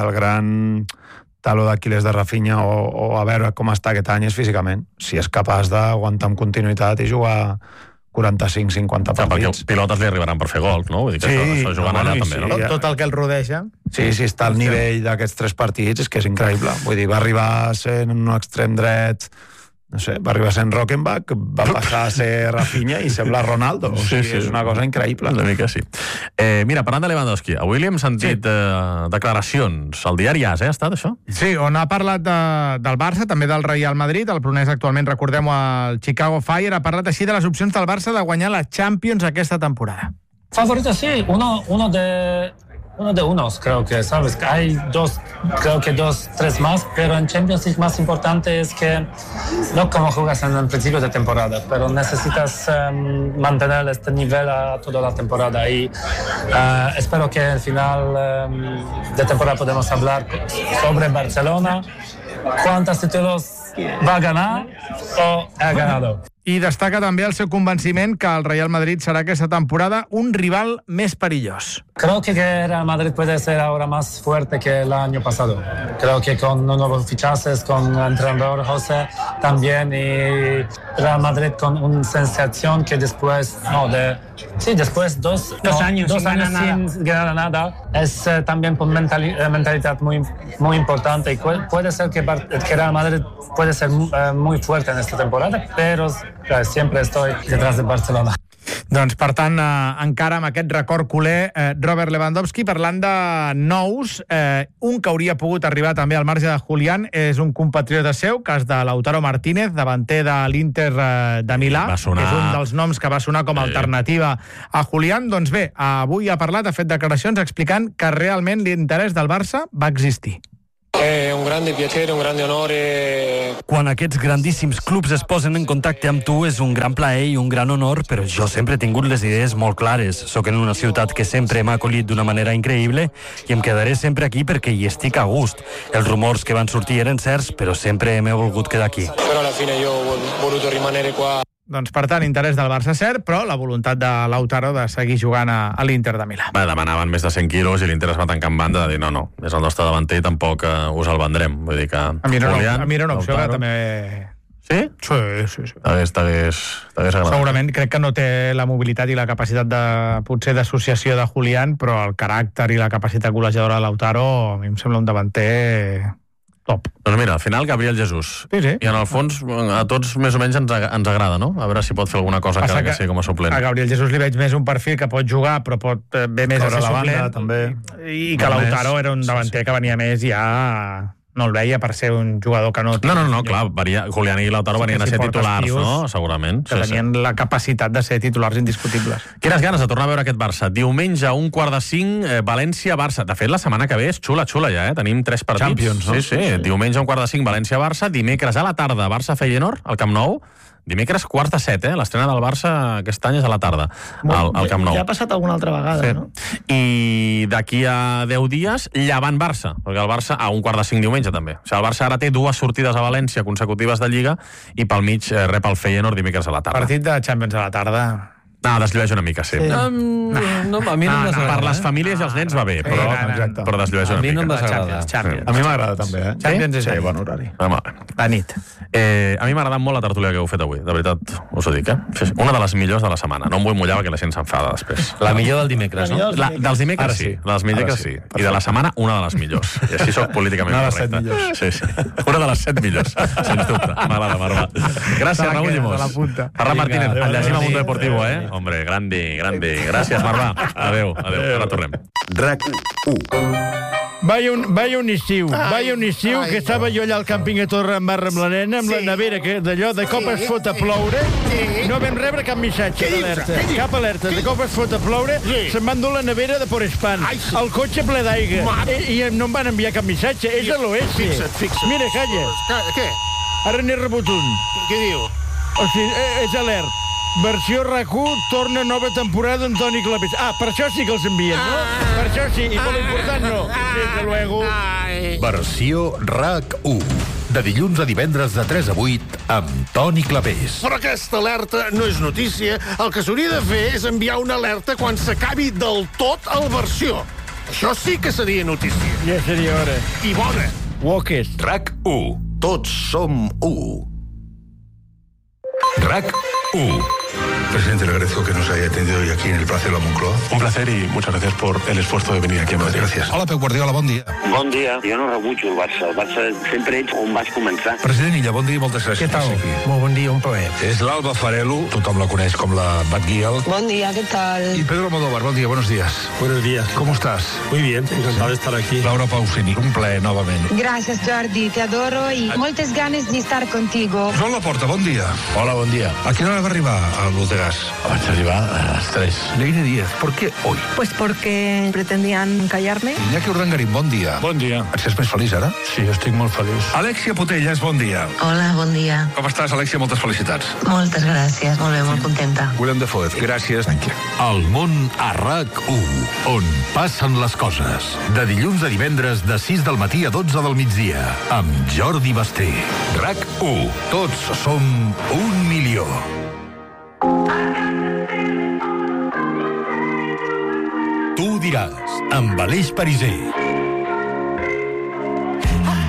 taló d'Aquil·les de Rafinha o a veure com està aquest any és físicament. Si és capaç d'aguantar amb continuïtat i jugar 45-50 partits. Perquè pilotes li arribaran per fer gol, no? Vull dir que això jugant allà també, no? Tot el que el rodeja. Sí, si està al nivell d'aquests 3 partits és que és increïble. Vull dir, va arribar a ser un extrem dret, no sé, va arribar a ser Rockenbach, va passar a ser Rafinha i sembla Ronaldo. O sigui, és una cosa increïble. Una mica sí. Mira, parlant de Lewandowski, avui li hem sentit declaracions. Al diari AS, ha estat això? Sí, on ha parlat del Barça, també del Real Madrid. El promès actualment, recordem-ho, al Chicago Fire. Ha parlat així de les opcions del Barça de guanyar la Champions aquesta temporada. Favorito sí, uno de unos, creo que, ¿sabes? Hay 2, creo que 2, 3 más, pero en Champions League más importante es que no como juegas en el principio de temporada, pero necesitas mantener este nivel a toda la temporada y espero que al final de temporada podemos hablar sobre Barcelona, cuántos títulos va a ganar o ha ganado. I destaca també el seu convenciment que el Real Madrid serà aquesta temporada un rival més perillós. Creo que Real Madrid puede ser ahora más fuerte que el año pasado. Creo que con nuevos fichajes, con el entrenador José también y Real Madrid con una sensación que después, después 2 años sin ganar nada, es también por mentalidad muy importante y puede ser que Real Madrid puede ser muy fuerte en esta temporada, pero siempre estoy detrás de Barcelona. Doncs, per tant, encara amb aquest record culer, Robert Lewandowski, parlant de nous, un que hauria pogut arribar també al marge de Julián és un compatriota seu, cas de Lautaro Martínez, davanter de l'Inter de Milà, que és un dels noms que va sonar com a alternativa a Julián. Doncs bé, avui ha parlat, ha fet declaracions explicant que realment l'interès del Barça va existir. È un grande piacere, un grande onore. Quan aquests grandíssims clubs es posen en contacte amb tu és un gran plaer i un gran honor, però jo sempre he tingut les idees molt clares. Soc en una ciutat que sempre m'ha acollit d'una manera increïble i em quedaré sempre aquí perquè hi estic a gust. Els rumors que van sortir eren certs, però sempre m'he volgut quedar aquí. Però alla fine io ho voluto rimanere qua. Doncs, per tant, interès del Barça cert, però la voluntat de Lautaro de seguir jugant a l'Inter de Milà. Demanaven més de 100 quilos i l'Inter es va tancar en banda de dir no, és el nostre davanter i tampoc us el vendrem. Vull dir que... A mi era una opció que també... Sí? Sí. T'hagués agradat. Segurament crec que no té la mobilitat i la capacitat potser d'associació de Julián, però el caràcter i la capacitat golejadora de Lautaro a mi em sembla un davanter... top. Doncs mira, al final Gabriel Jesús. Sí. I en el fons a tots més o menys ens agrada, no? A veure si pot fer alguna cosa que sigui com a suplent. A Gabriel Jesús li veig més un perfil que pot jugar, però pot bé més a ser suplent. També. I que Lautaro era un davanter que venia més ja... No el veia per ser un jugador que no... No, clar, Julián i Lautaro venien a ser titulars, no? Segurament. Que tenien la capacitat de ser titulars indiscutibles. Quines ganes de tornar a veure aquest Barça. Diumenge, 1:45, València-Barça. De fet, la setmana que ve és xula ja, Tenim 3 partits. Champions, no? Sí. Diumenge, 1:45, València-Barça. Dimecres a la tarda, Barça-Feyenoord, al Camp Nou. Dimecres, 6:45, L'estrena del Barça aquest any és a la tarda, al Camp Nou. Ja ha passat alguna altra vegada, no? I d'aquí a 10 dies, Llevant-Barça, perquè el Barça, a 1:45 diumenge també. O sigui, el Barça ara té 2 sortides a València consecutives de Lliga i pel mig rep el Feyenoord dimecres a la tarda. Partit de Champions a la tarda... No, desllueix una mica, sí. A mi no em desagrada. Per les famílies i els nens va bé, però desllueix una mica. A mi no em desagrada. Champions. A mi m'agrada també, Champions és bon horari. La nit. A mi m'ha agradat molt la tertúlia que heu fet avui, de veritat, us ho dic, Una de les millors de la setmana. No em vull mullar perquè la gent s'enfada després. La millor del dimecres, no? Dels dimecres sí, de les dimecres sí. I de la setmana, una de les millors. I així soc políticament correcte. Una de les 7 millors. Sí. Una de les 7 millors, sens dubte. M'agrada, Marva. Gràcies, Raúl Llimós. Ferran Martínez, el llegim a Mundo Deportivo, Hombre, grande. Gràcies, Marva. Adéu. Ara tornem. RAC1. Vaya un estiu que estava jo allà al càmping a Torre en Barra amb la nena, amb la nevera, que d'allò, de cop es fot a ploure, no vam rebre cap missatge d'alerta, cap alerta, de cop es fot a ploure, se'n van dur la nevera de Porespan, el cotxe ple d'aigua, i no em van enviar cap missatge, és a l'oest. Fixa't. Mira, calla. Què? Ara n'he rebut un. Què diu? O sigui, és alert. Versió RAC1, torna nova temporada amb Toni Clapés. Per això sí que els envien, no? Per això sí, i per l'important no. Desde luego. Versió RAC1. De dilluns a divendres de 3 a 8 amb Toni Clapés. Però aquesta alerta no és notícia. El que s'hauria de fer és enviar una alerta quan s'acabi del tot el versió. Això sí que seria notícia. Ja seria hora. I bona. Walkers. RAC1. Tots som 1. RAC1. Presidente, le agradezco que nos haya atendido hoy aquí en el Palacio de la Moncloa. Un placer y muchas gracias por el esfuerzo de venir aquí a Madrid. Gracias. Hola, Pep Guardiola, bon dia. Bon dia. Jo no rebutjo el Barça. El Barça sempre ets on vas començar. President Illa, bon dia i moltes gràcies. Què tal? Molt bon dia, un plaer. És l'Alba Farelo, tothom la coneix com la Batguial. Bon dia, ¿qué tal? Y Pedro Almodóvar, bon dia, buenos días. Buenos días. ¿Cómo estás? Muy bien, encantado de estar aquí. Laura Pausini, un plaer novament. Gracias, Jordi, te adoro y moltes ganes de estar contigo. Joan Laporta, bon dia. Hola, bon dia. A quina hora va arribar a l'Ús de Gas? Vaig arribar a las 3. Leire Díaz, ¿por qué hoy? Pues porque pretendían callarme. Iñaki Urdangarín, bon dia. Bon dia. Et sents més feliç ara? Sí, estic molt feliç. Alexia Potelles, bon dia. Hola, bon dia. Com estàs, Alexia? Moltes felicitats. Moltes gràcies, molt bé, molt contenta. William Defoe, gràcies. El món a RAC1, on passen les coses. De dilluns a divendres de 6 del matí a 12 del migdia, amb Jordi Basté. RAC1, tots som 1 milió. Tu diràs, amb Aleix Pariser.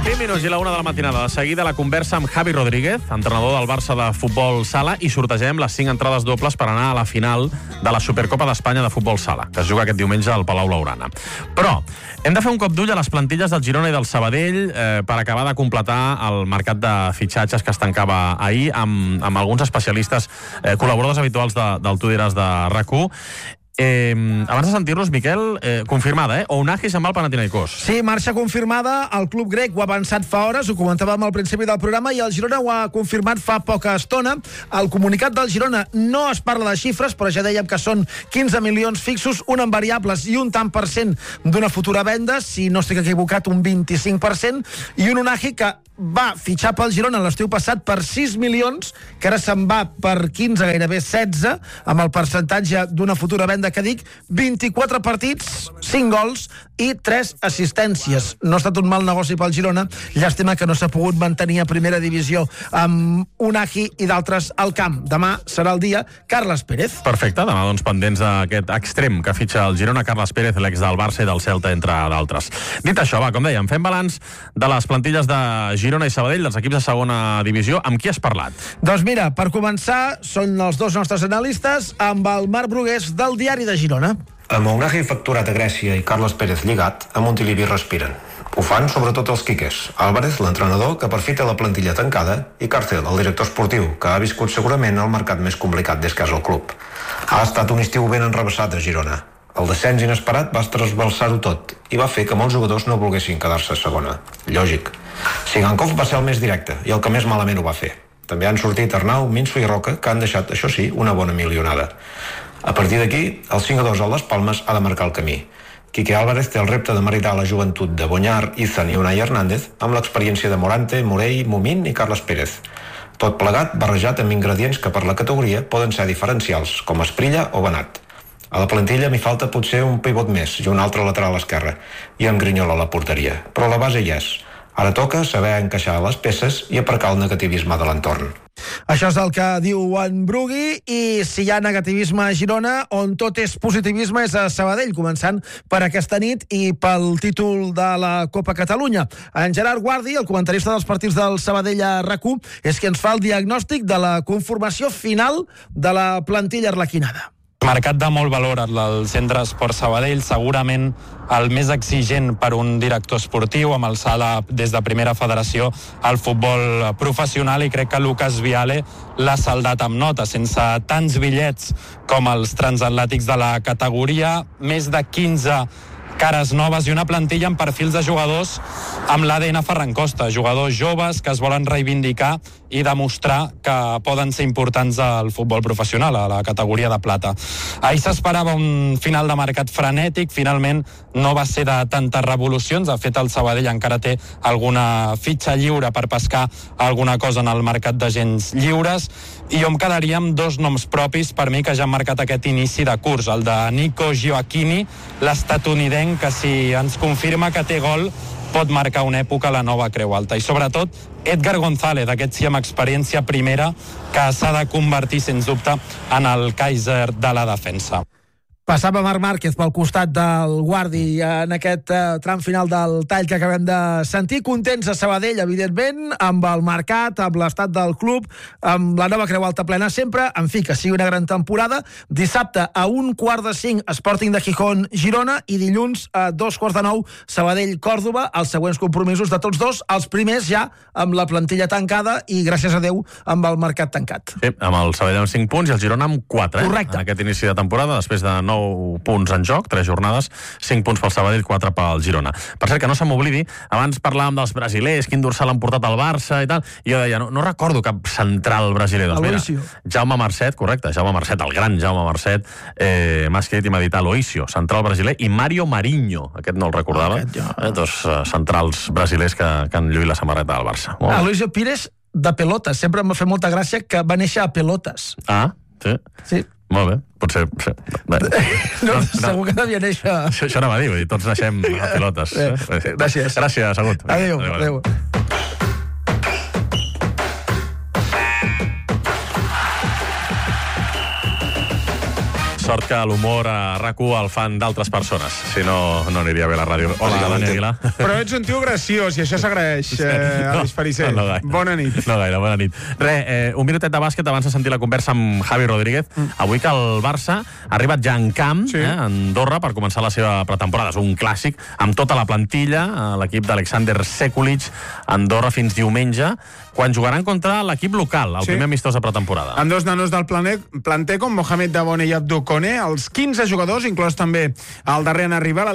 20 minuts i la 1 de la matinada. De seguida la conversa amb Javi Rodríguez, entrenador del Barça de futbol sala, i sortegem les 5 entrades dobles per anar a la final de la Supercopa d'Espanya de futbol sala, que es juga aquest diumenge al Palau Blaugrana. Però hem de fer un cop d'ull a les plantilles del Girona i del Sabadell per acabar de completar el mercat de fitxatges que es tancava ahir amb alguns especialistes, col·laboradors habituals del Tu diràs de RAC1. Abans de sentir-los, Miquel, confirmada, Ounahi se'n va al Panathinaikos. Sí, marxa confirmada. El club grec ho ha avançat fa hores, ho comentàvem al principi del programa, i el Girona ho ha confirmat fa poca estona. El comunicat del Girona no es parla de xifres, però ja dèiem que són 15 milions fixos, un en variables i un tant per cent d'una futura venda, si no estic equivocat, un 25%, i un Ounahi que va fitxar pel Girona l'estiu passat per 6 milions, que ara se'n va per 15, gairebé 16, amb el percentatge d'una futura venda que dic, 24 partits, 5 gols i 3 assistències. No ha estat un mal negoci pel Girona, llàstima que no s'ha pogut mantenir a primera divisió amb Ounahi i d'altres al camp. Demà serà el dia. Carles Pérez. Perfecte, demà doncs pendents d'aquest extrem que fitxa el Girona, Carles Pérez, l'ex del Barça i del Celta, entre d'altres. Dit això, va, com dèiem, fem balanç de les plantilles de Girona i Sabadell, dels equips de segona divisió. Amb qui has parlat? Doncs mira, per començar, són els dos nostres analistes, amb el Marc Brugués del Diari de Girona. Amb Ounahi facturat a Grècia i Carles Pérez lligat, a Montilivi respiren. Ho fan sobretot els quiques. Álvarez, l'entrenador, que per fi té la plantilla tancada, i Cárcel, el director esportiu, que ha viscut segurament el mercat més complicat des que és el club. Ha estat un estiu ben enrevessat a Girona. El descens inesperat va trasbalsar-ho tot i va fer que molts jugadors no volguessin quedar-se a segona. Lògic. Sigankov va ser el més directe i el que més malament ho va fer. També han sortit Arnau, Minso i Roca, que han deixat, això sí, una bona milionada. A partir d'aquí, el 5-2 a les Palmes ha de marcar el camí. Quique Álvarez té el repte de maridar la joventut de Boñar, Izan i Unai Hernández amb l'experiència de Morante, Morell, Momín i Carles Pérez. Tot plegat barrejat amb ingredients que per la categoria poden ser diferencials, com Esprilla o Benat. A la plantilla m'hi falta potser un pivot més i un altre lateral esquerre, i en Grinyol a la porteria. Però la base hi és. Ara toca saber encaixar les peces i aparcar el negativisme de l'entorn. Això és el que diu en Brugui, i si hi ha negativisme a Girona, on tot és positivisme és a Sabadell, començant per aquesta nit i pel títol de la Copa Catalunya. En Gerard Guardi, el comentarista dels partits del Sabadell a RAC1, és qui ens fa el diagnòstic de la conformació final de la plantilla arlequinada. Mercat de molt valor al Centre Esport Sabadell, segurament el més exigent per un director esportiu, amb alçada des de primera federació al futbol professional, i crec que Lucas Viale l'ha saldat amb nota, sense tants bitllets com els transatlàtics de la categoria, més de 15 cares noves i una plantilla amb perfils de jugadors amb l'ADN Ferran Costa, jugadors joves que es volen reivindicar i demostrar que poden ser importants al futbol professional, a la categoria de plata. Ahir s'esperava un final de mercat frenètic, finalment no va ser de tantes revolucions, de fet el Sabadell encara té alguna fitxa lliure per pescar alguna cosa en el mercat d'agents lliures, i jo em quedaria amb dos noms propis per mi que ja han marcat aquest inici de curs, el de Nico Gioacchini, l'estatunidenc, que si ens confirma que té gol pot marcar una època a la nova Creu Alta, i sobretot Edgar González, aquest sí amb experiència primera, que s'ha de convertir sens dubte en el Kaiser de la defensa. Passava Marc Márquez pel costat del Guardi en aquest tram final del tall que acabem de sentir. Contents a Sabadell, evidentment, amb el mercat, amb l'estat del club, amb la nova Creu Alta plena sempre. En fi, que sigui una gran temporada. Dissabte a 1:45 Sporting de Gijón, Girona, i dilluns a 2:45 Sabadell, Còrdova. Els següents compromisos de tots dos, els primers ja amb la plantilla tancada i, gràcies a Déu, amb el mercat tancat. Sí, amb el Sabadell amb 5 punts i el Girona amb 4. Correcte. En aquest inici de temporada, després de 9 punts en joc, 3 jornades, 5 punts pel Sabadell, 4 pel Girona. Per cert, que no se m'oblidi, abans parlàvem dels brasilers, quin dorsal han portat al Barça i tal, i jo deia, no recordo cap central brasiler. Doncs mira, Jaume Marcet, correcte, Jaume Marcet, el gran Jaume Marcet, m'ha escrit i m'ha dit Aloisio, central brasiler, i Mario Marinho, aquest no el recordava, dos centrals brasilers que han lluït la samarreta del Barça. Aloisio Pires, de Pelotas, sempre m'ha fet molta gràcia que va néixer a Pelotas. Ah, sí? Sí. Molt bé, potser... No, segur que devia néixer... Això anava a dir, tots naixem a pilotes. Gràcies. Gràcies, Agut. Adéu. Sort que l'humor a RAC1 el fan d'altres persones, si no, no aniria bé la ràdio. Hola, Dani Aguilar. Però ets un tio graciós i això s'agraeix, Aleix Fariser. Bona nit. No gaire, bona nit. Un minutet de bàsquet abans de sentir la conversa amb Javi Rodríguez. Avui que el Barça ha arribat ja en camp, a Andorra, per començar la seva pretemporada. És un clàssic, amb tota la plantilla, l'equip d'Alexander Sekulic, Andorra fins diumenge, quan jugaran contra l'equip local, el primer amistós de pretemporada. Amb dos nanos del planter, com Mohamed Dabone i Abdou Kone, els 15 jugadors, inclòs també el darrer en arribar,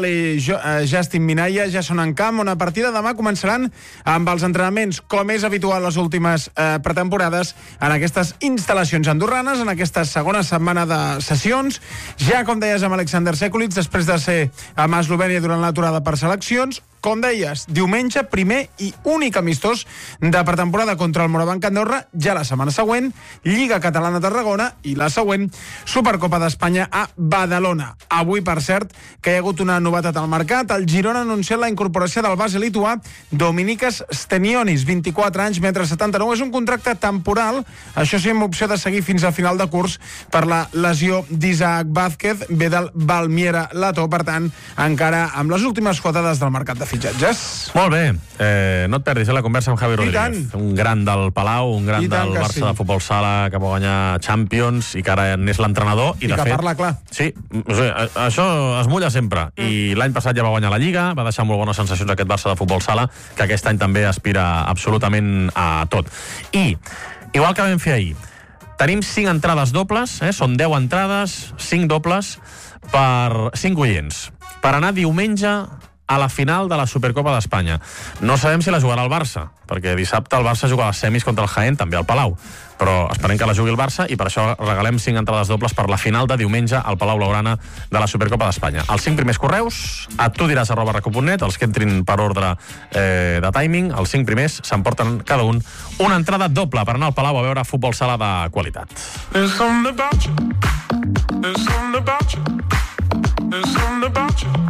Justin Minaya, ja són en camp, on a partir de demà començaran amb els entrenaments, com és habitual les últimes pretemporades, en aquestes instal·lacions andorranes, en aquesta segona setmana de sessions, ja com deies amb Alexander Sekulic, després de ser amb Eslovènia durant l'aturada per seleccions, com deies, diumenge, primer i únic amistós de pretemporada contra el Morabanc Andorra, ja la setmana següent, Lliga Catalana Tarragona i la següent, Supercopa d'Espanya a Badalona. Avui, per cert, que hi ha hagut una novetat al mercat, el Girona ha anunciat la incorporació del base lituà Dominykas Stanionis, 24 anys, metre 79, és un contracte temporal, això sí, amb opció de seguir fins a final de curs per la lesió d'Isaac Vázquez, ve del Valmiera Letó, per tant, encara amb les últimes quotades del mercat de fitxatges. Molt bé, no et perdis la conversa amb Javi Rodríguez, un gran del Palau, un gran del Barça de Futbol Sala que va guanyar Champions i que ara n'és l'entrenador. I que parla clar. Sí, això es mulla sempre. I l'any passat ja va guanyar la Lliga, va deixar molt bones sensacions aquest Barça de Futbol Sala, que aquest any també aspira absolutament a tot. I, igual que vam fer ahir, tenim 5 entrades dobles, són 10 entrades, 5 dobles per 5 oients, per anar diumenge a la final de la Supercopa d'Espanya. No sabem si la jugarà el Barça, perquè dissabte el Barça juga a les semis contra el Jaén, també al Palau, però esperem que la jugui el Barça i per això regalem 5 entrades dobles per la final de diumenge al Palau Blaugrana de la Supercopa d'Espanya. Els 5 primers correus, a tudiràs@racu.net, els que entrin per ordre de timing, els 5 primers s'emporten cada un una entrada doble per anar al Palau a veure futbol sala de qualitat. There's something about you. There's something about you. There's something about you.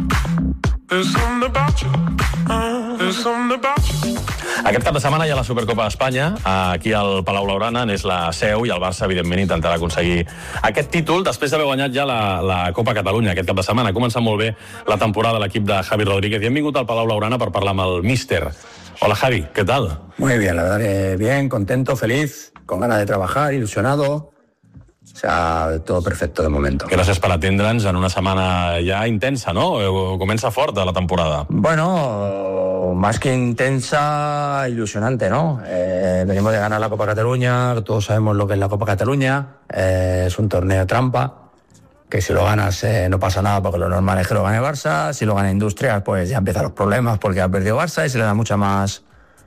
Aquest cap de setmana hi ha la Supercopa d'Espanya. Aquí al Palau Blaugrana n'és la seu i el Barça, evidentment, intentarà aconseguir aquest títol després d'haver guanyat ja la Copa Catalunya aquest cap de setmana. Ha començat molt bé la temporada de l'equip de Javi Rodríguez i hem vingut al Palau Blaugrana per parlar amb el míster. Hola, Javi, ¿qué tal? Muy bien, la verdad que bien, contento, feliz, con ganas de trabajar, ilusionado. O sea, todo perfecto de momento. Gràcies per atendre'ns en una setmana ja intensa, ¿no? Comença fort la temporada. Bueno, más que intensa, ilusionante, ¿no? Venimos de ganar la Copa Cataluña, todos sabemos lo que es la Copa Cataluña, es un torneo trampa, que si lo ganas no pasa nada porque lo normal es que lo gane Barça, si lo gana Industrias pues ya empiezan los problemas porque ha perdido Barça y se le da mucha más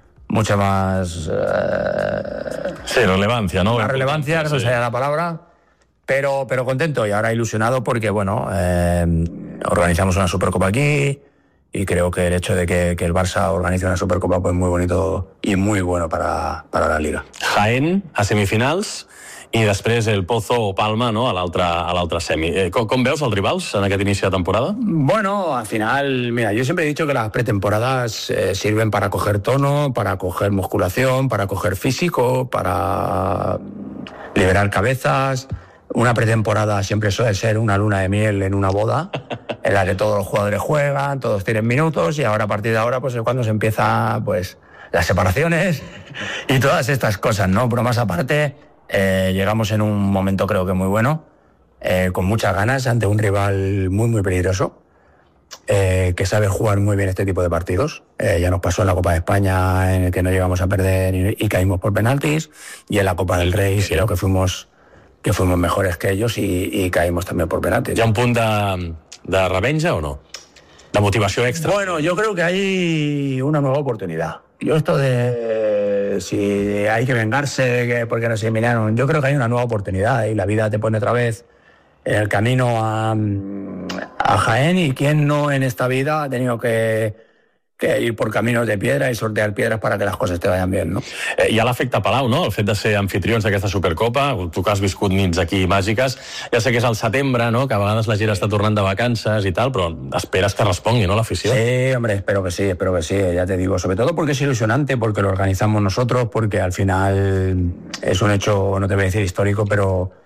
sí, relevancia, ¿no? La relevancia, no sería la palabra, pero contento y ahora ilusionado porque, bueno, organizamos una Supercopa aquí y creo que el hecho de que el Barça organice una Supercopa pues muy bonito y muy bueno para la Liga. Jaén a semifinals i després el Pozo o Palma, no?, a l'altre semi. Com veus els rivals en aquest inici de temporada? Bueno, al final, mira, yo siempre he dicho que las pretemporadas sirven para coger tono, para coger musculación, para coger físico, para liberar cabezas. Una pretemporada siempre suele ser una luna de miel en una boda, en la que todos los jugadores juegan, todos tienen minutos, y ahora a partir de ahora pues es cuando se empieza pues las separaciones y todas estas cosas, ¿no? Bromas aparte, llegamos en un momento creo que muy bueno, con muchas ganas ante un rival muy muy peligroso, que sabe jugar muy bien este tipo de partidos. Ya nos pasó en la Copa de España, en el que no llegamos a perder y caímos por penaltis, y en la Copa del Rey creo que fuimos mejores que ellos y caímos también por penaltis. ¿Hi ha un punt de revenja o no? ¿De motivación extra? Bueno, yo creo que hay una nueva oportunidad. Yo esto de si hay que vengarse porque nos eliminaron, yo creo que hay una nueva oportunidad y la vida te pone otra vez en el camino a Jaén, y quién no en esta vida ha tenido que ir por caminos de piedra i sortear piedras para que les coses te vayan bien, no? Hi ha l'efecte Palau, no?, el fet de ser anfitrions d'aquesta Supercopa, tu que has viscut nits aquí màgiques, ja sé que és al setembre, no?, que a vegades la gent està tornant de vacances i tal, però esperes que respongui, ¿no?, l'afició. Sí, hombre, espero que sí, ya te digo, sobre todo porque es ilusionante, porque lo organizamos nosotros, porque al final es un hecho, no te voy a decir histórico, pero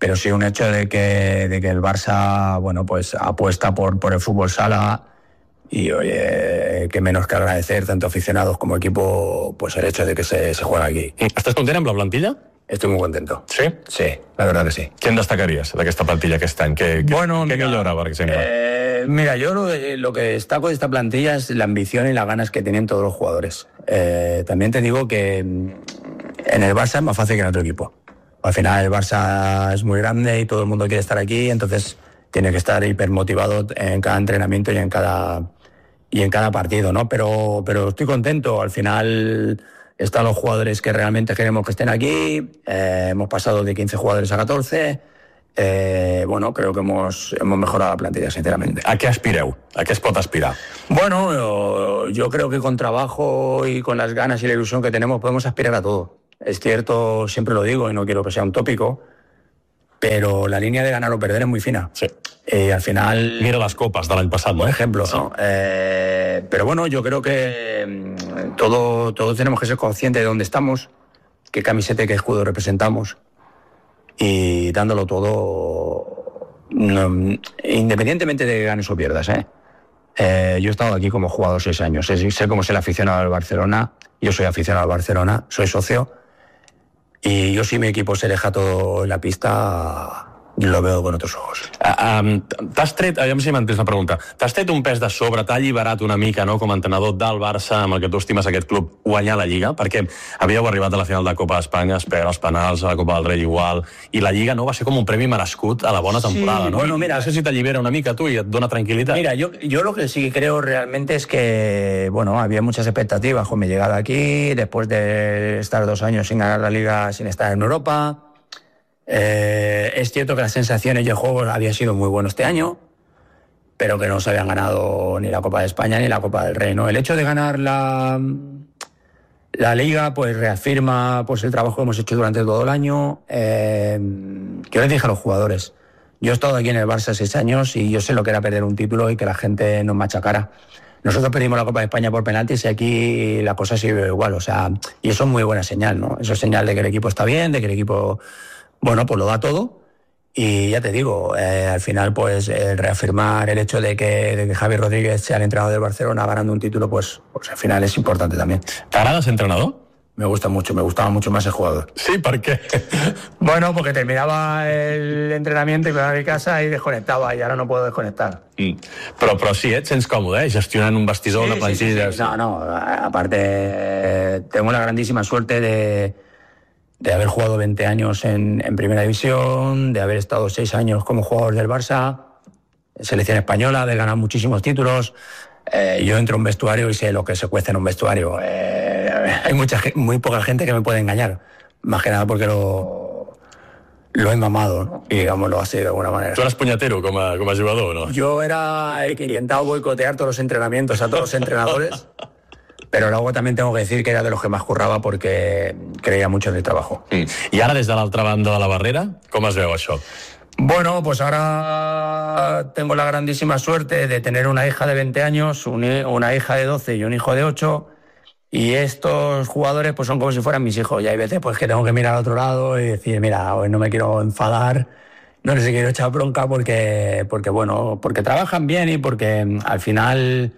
pero sí un hecho de que el Barça, bueno, pues apuesta por el fútbol sala y, oye, qué menos que agradecer, tanto aficionados como equipo, pues el hecho de que se juega aquí. Estàs content amb la plantilla? Estoy muy contento. Sí? Sí, la verdad que sí. Què en destacaries d'aquesta plantilla aquest any? Què millora, per exemple? Mira, yo lo que destaco de esta plantilla es la ambición y las ganas que tienen todos los jugadores. También te digo que en el Barça es más fácil que en otro equipo. Al final el Barça es muy grande y todo el mundo quiere estar aquí, entonces tiene que estar hipermotivado en cada entrenamiento y en cada partido, ¿no? Pero estoy contento. Al final están los jugadores que realmente queremos que estén aquí. Hemos pasado de 15 jugadores a 14. Bueno, creo que hemos mejorado la plantilla, sinceramente. A què aspireu? A què es pot aspirar? Bueno, yo creo que con trabajo y con las ganas y la ilusión que tenemos podemos aspirar a todo. Es cierto, siempre lo digo y no quiero que sea un tópico, pero la línea de ganar o perder es muy fina. Sí. Al final... Mira las copas de l'any passat, ¿no? Por ejemplo, sí. ¿No? Pero bueno, yo creo que todos tenemos que ser conscientes de dónde estamos, qué camiseta y qué escudo representamos, y dándolo todo, independientemente de que ganes o pierdas. Yo he estado aquí como jugador 6 años, sé cómo es el aficionado al Barcelona, yo soy aficionado al Barcelona, soy socio, y yo si mi equipo se deja todo en la pista, lo veo con otros ojos. T'has tret, aviam si m'entens la pregunta, t'has tret un pes de sobre, t'ha alliberat una mica, no?, com a entrenador del Barça, amb el que tu estimes aquest club, guanyar la Lliga, perquè havíeu arribat a la final de Copa d'Espanya, es peguen els penals, a la Copa del Rei igual, i la Lliga, no, va ser com un premi merescut a la bona temporada, sí, no? Bueno, mira, no sé si t'allibera una mica tu i et dona tranquil·litat. Mira, yo lo que sí creo realmente es que, bueno, había muchas expectativas con mi llegada aquí, después de estar 2 años sin ganar la Liga, sin estar en Europa. Es cierto que las sensaciones y el juego había sido muy bueno este año, pero que no se habían ganado ni la Copa de España ni la Copa del Rey, ¿no? El hecho de ganar la Liga pues reafirma pues el trabajo que hemos hecho durante todo el año. Yo les dije a los jugadores, yo he estado aquí en el Barça 6 años y yo sé lo que era perder un título y que la gente nos machacara. Nosotros perdimos la Copa de España por penaltis y aquí la cosa sigue igual, o sea, y eso es muy buena señal, ¿no? Eso es señal de que el equipo está bien, de que el equipo, bueno, pues lo da todo. Y ya te digo, al final, pues reafirmar el hecho de que Javi Rodríguez sea el entrenador del Barcelona ganando un título, pues al final es importante también. ¿T'agrada ser entrenador? Me gusta mucho, me gustaba mucho más el jugador. Sí, ¿por qué? Bueno, porque terminaba el entrenamiento y me iba a mi casa y desconectaba, y ahora no puedo desconectar. Però sí, et sents còmode, gestionant un vestidor, una plantilla... Sí. No, aparte tengo la grandísima suerte de haber jugado 20 años en Primera División, de haber estado 6 años como jugador del Barça, en selección española, de ganar muchísimos títulos. Yo entro a un vestuario y sé lo que se cuece en un vestuario. Hay muy poca gente que me puede engañar, más que nada porque lo he mamado, ¿no? Y digámoslo así de alguna manera. ¿Tú eres puñetero como a jugador, no? Yo era el que intentaba boicotear todos los entrenamientos a todos los entrenadores. Pero luego también tengo que decir que era de los que más currava porque creía mucho en el trabajo. I ara, des de l'altra banda de la barrera, com es veu això? Bueno, pues ahora tengo la grandísima suerte de tener una hija de 20 años, una hija de 12 y un hijo de 8, y estos jugadores pues son como si fueran mis hijos, y hay veces pues que tengo que mirar al otro lado y decir, mira, hoy no me quiero enfadar, no les quiero echar bronca porque trabajan bien y porque al final...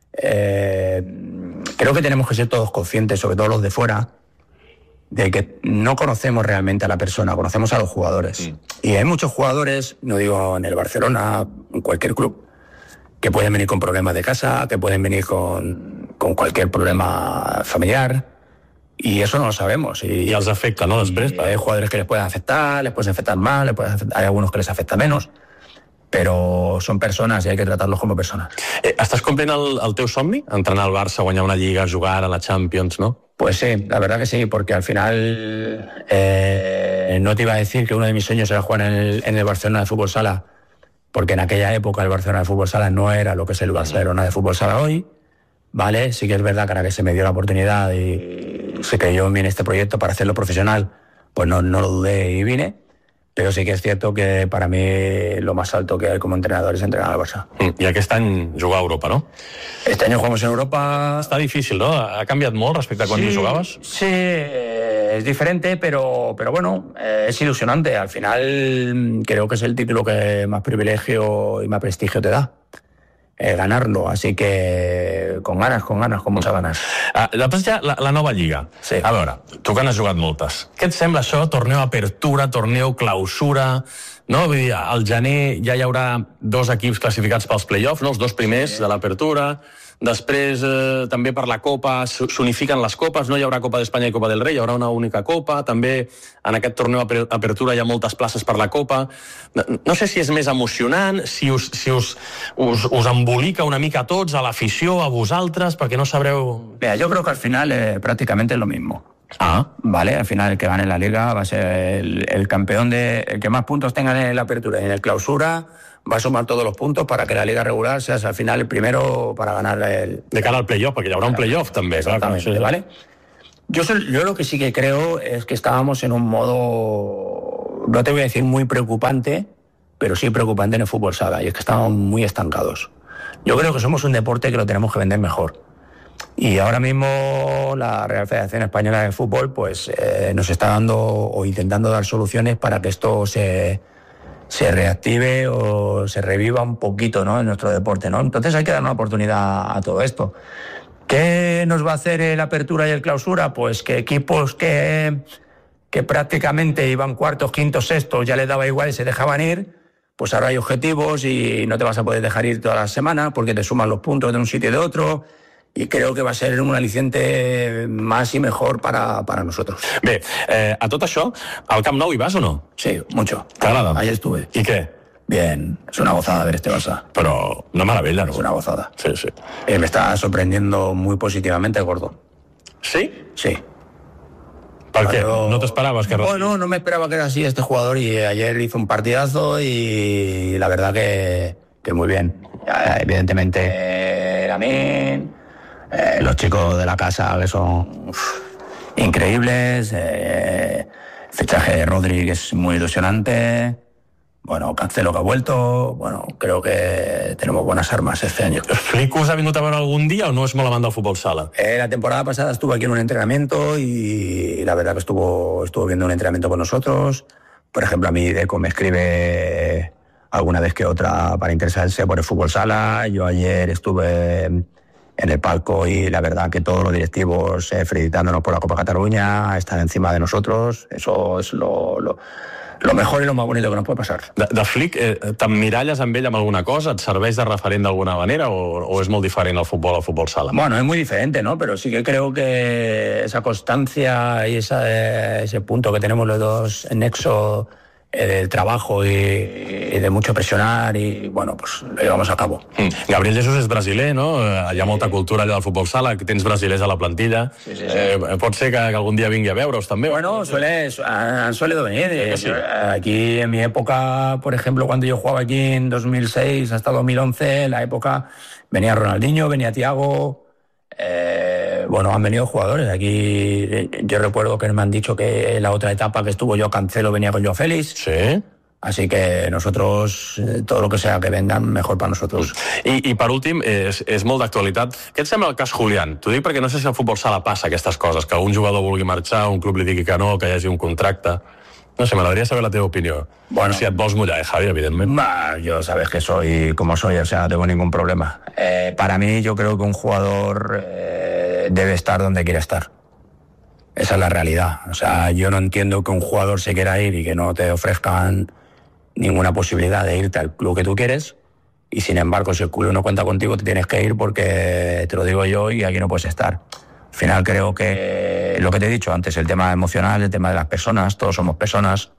creo que tenemos que ser todos conscientes, sobre todo los de fuera, de que no conocemos realmente a la persona, conocemos a los jugadores. Y hay muchos jugadores, no digo en el Barcelona, en cualquier club, que pueden venir con problemas de casa, que pueden venir con cualquier problema familiar, y eso no lo sabemos. Y els afecta, no? Després, hay jugadores que les pueden afectar mal, hay algunos que les afecta menos, però són persones i hay que tratar-los com a persones. Estàs complint el teu somni? Entrenar al Barça, guanyar una Lliga, jugar a la Champions, ¿no? Pues sí, la verdad que sí, porque al final no te iba a decir que uno de mis sueños era jugar en el Barcelona de Fútbol Sala, porque en aquella época el Barcelona de Fútbol Sala no era lo que es el Barcelona de Fútbol Sala hoy, ¿vale? Sí que es verdad que ahora que se me dio la oportunidad y se creyó en mí en este proyecto para hacerlo profesional, pues no lo dudé y vine. Pero sí que és cierto que para mí lo más alto que hay como entrenador es entrenar al Barça. I aquest any jugar a Europa, ¿no? Este año jugamos en Europa... Està difícil, ¿no? Ha canviat molt respecte a quan hi jugaves? Sí, es diferente, pero bueno, es ilusionante. Al final creo que es el título que más privilegio y más prestigio te da. Ganarlo, así que con muchas ganas. Després ja la nova lliga. Sí. A veure, tu que n'has jugat moltes. Què et sembla això? Torneo apertura, torneo clausura... No? Vull dir, al gener ja hi haurà 2 equips classificats pels play-offs, no? Els 2 primers de l'apertura. Després, també per la Copa, s'unifiquen les copes, no hi haurà Copa d'Espanya i Copa del Rei, hi haurà una única Copa. També en aquest torneo apertura hi ha moltes places per la Copa. No sé si és més emocionant, si us embolica una mica a tots, a l'afició, a vosaltres, perquè no sabreu... Mira, yo creo que al final prácticamente es lo mismo. Vale, al final el que gane la liga va a ser el campeón el que más puntos tenga en la apertura y en el clausura va a sumar todos los puntos para que la liga regular seas al final el primero para ganar el... De cara al playoff, porque ya habrá un playoff también. Exactamente, ¿vale? Yo lo que sí que creo es que estábamos en un modo, no te voy a decir muy preocupante, pero sí preocupante en el fútbol sala, y es que estábamos muy estancados. Yo creo que somos un deporte que lo tenemos que vender mejor. Y ahora mismo la Real Federación Española de Fútbol pues nos está dando o intentando dar soluciones para que esto se reactive o se reviva un poquito, ¿no?, en nuestro deporte, ¿no? Entonces hay que dar una oportunidad a todo esto. ¿Qué nos va a hacer la apertura y el clausura? Pues que equipos que prácticamente iban cuartos, quintos, sextos, ya les daba igual y se dejaban ir, pues ahora hay objetivos y no te vas a poder dejar ir toda la semana porque te suman los puntos de un sitio y de otro. Y creo que va a ser un aliciente más y mejor para nosotros. Bé, a tot això, al Camp Nou hi vas o no? Sí, mucho. T'agrada? Ayer estuve. ¿Y qué? Bien, es una gozada ver este Barça. Pero una maravilla, ¿no? Es una gozada. Sí, sí. Me está sorprendiendo muy positivamente el gordo. ¿Sí? Sí. ¿Por qué? ¿No te esperabas que... Bueno, no me esperaba que era así este jugador y ayer hizo un partidazo y la verdad que muy bien. Evidentemente, Lamine... los chicos de la casa que son increíbles, el fichaje de Rodri que es muy ilusionante, bueno, Cancelo que ha vuelto, bueno, creo que tenemos buenas armas este año. Flick us ha vingut a veure algun dia o no és molt amant del futbol sala? La temporada pasada estuvo aquí en un entrenamiento y la verdad que estuvo viendo un entrenamiento con nosotros. Por ejemplo, a mí Deco me escribe alguna vez que otra para interesarse por el fútbol sala. Yo ayer estuve en el palco y la verdad que todos los directivos felicitándonos por la Copa Cataluña, están encima de nosotros. Eso es lo mejor i lo más bonito que nos puede pasar. De Flick, t'emmiralles amb ell amb alguna cosa? Et serveix de referent d'alguna manera o és molt diferent al futbol sala? Bueno, es muy diferente, ¿no? Pero sí que creo que esa constancia y ese punto que tenemos los dos en nexo del trabajo y de mucho presionar y, bueno, pues lo llevamos a cabo. Gabriel Jesús és brasiler, no? Hi ha molta cultura allà del futbol sala, que tens brasilers a la plantilla. Sí. Pot ser que algun dia vingui a veure'us, també? Bueno, han solido venir. Sí. Aquí, en mi época, por ejemplo, cuando yo jugaba aquí en 2006 hasta 2011, en la época venía Ronaldinho, venía Thiago... Bueno, han venido jugadores. Aquí yo recuerdo que me han dicho que la otra etapa que estuvo yo, Cancelo, venía con Joao Félix. Sí. Así que nosotros, todo lo que sea que vengan, mejor para nosotros. I per últim, és molt d'actualitat. Què et sembla el cas Julián? T'ho dic perquè no sé si al futbol sala passa aquestes coses, que un jugador vulgui marxar, un club li digui que no, que hi hagi un contracte... No sé, m'agradaria saber la teva opinió. Bueno, si et vols mullar, Javi, evidentment. Yo sabes que soy como soy, o sea, no tengo ningún problema. Para mí, yo creo que un jugador debe estar donde quiere estar. Esa es la realidad. O sea, yo no entiendo que un jugador se quiera ir y que no te ofrezcan ninguna posibilidad de irte al club que tú quieres. Y sin embargo, si el club no cuenta contigo, te tienes que ir porque te lo digo yo y aquí no puedes estar. Al final creo que lo que te he dicho antes, el tema emocional, el tema de las personas, todos somos personas.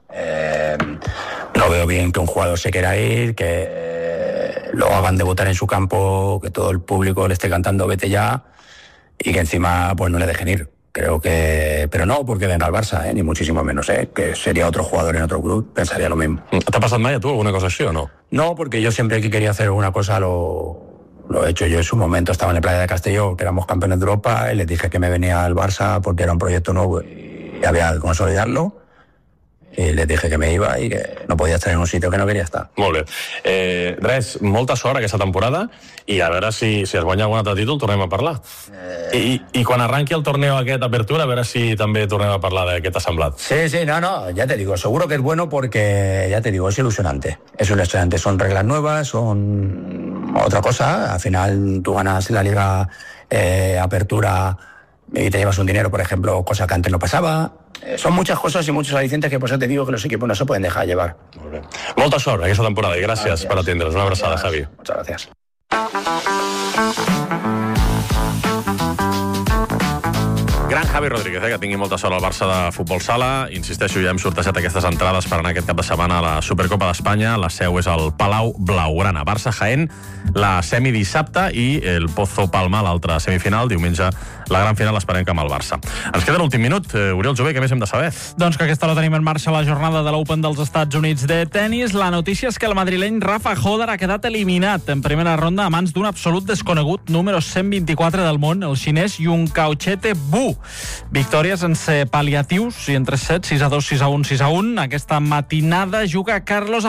No veo bien que un jugador se quiera ir, que lo hagan debutar en su campo, que todo el público le esté cantando vete ya y que encima pues no le dejen ir. Creo que... Pero no porque venga al Barça, ni muchísimo menos, que sería otro jugador en otro club, pensaría lo mismo. ¿T'ha passat mai a tu alguna cosa així o no? No, porque yo siempre que quería hacer alguna cosa lo he hecho. Yo en su momento estaba en el Playa de Castelló, que éramos campeones de Europa, y les dije que me venía al Barça porque era un proyecto nuevo y había que consolidarlo. y les dije que me iba y que no podía estar en un sitio que no quería estar. Molt bé. Res, molta sort aquesta temporada i a veure si es guanya algun altre títol tornem a parlar. I quan arranqui el torneo aquest Apertura, a veure si també tornem a parlar de què t'ha semblat. Sí, no, ya te digo, seguro que es bueno porque, ya te digo, es ilusionante. Es ilusionante, son reglas nuevas, son otra cosa. Al final tú ganas la Liga Apertura y te llevas un dinero, por ejemplo, cosa que antes no pasaba. Son muchas cosas y muchos alicientes que por eso te digo que los equipos no se pueden dejar llevar. Molt bé. Molta sort aquesta temporada i gràcies per atendre's. Una abraçada, Javi. Muchas gracias. Gran Javi Rodríguez, que tingui molta sort al Barça de Futbol Sala. Insisteixo, ja hem sortejat aquestes entrades per anar aquest cap de setmana a la Supercopa d'Espanya. La seu és el Palau Blaugrana. Barça-Jaén, la semi dissabte, i el Pozo Palma, l'altra semifinal. Diumenge, la gran final, esperem que amb el Barça. Ens queda l'últim minut. Oriol Jové, què més hem de saber? Doncs que aquesta hora tenim en marxa la jornada de l'Open dels Estats Units de tennis. La notícia és que el madrileny Rafa Hodar ha quedat eliminat en primera ronda a mans d'un absolut desconegut, número 124 del món, el xinès Yuncaochete Bu. Victòries sense pal·liatius i en 3 sets, 6-2, 6-1, 6-1. Aquesta matinada juga Carlos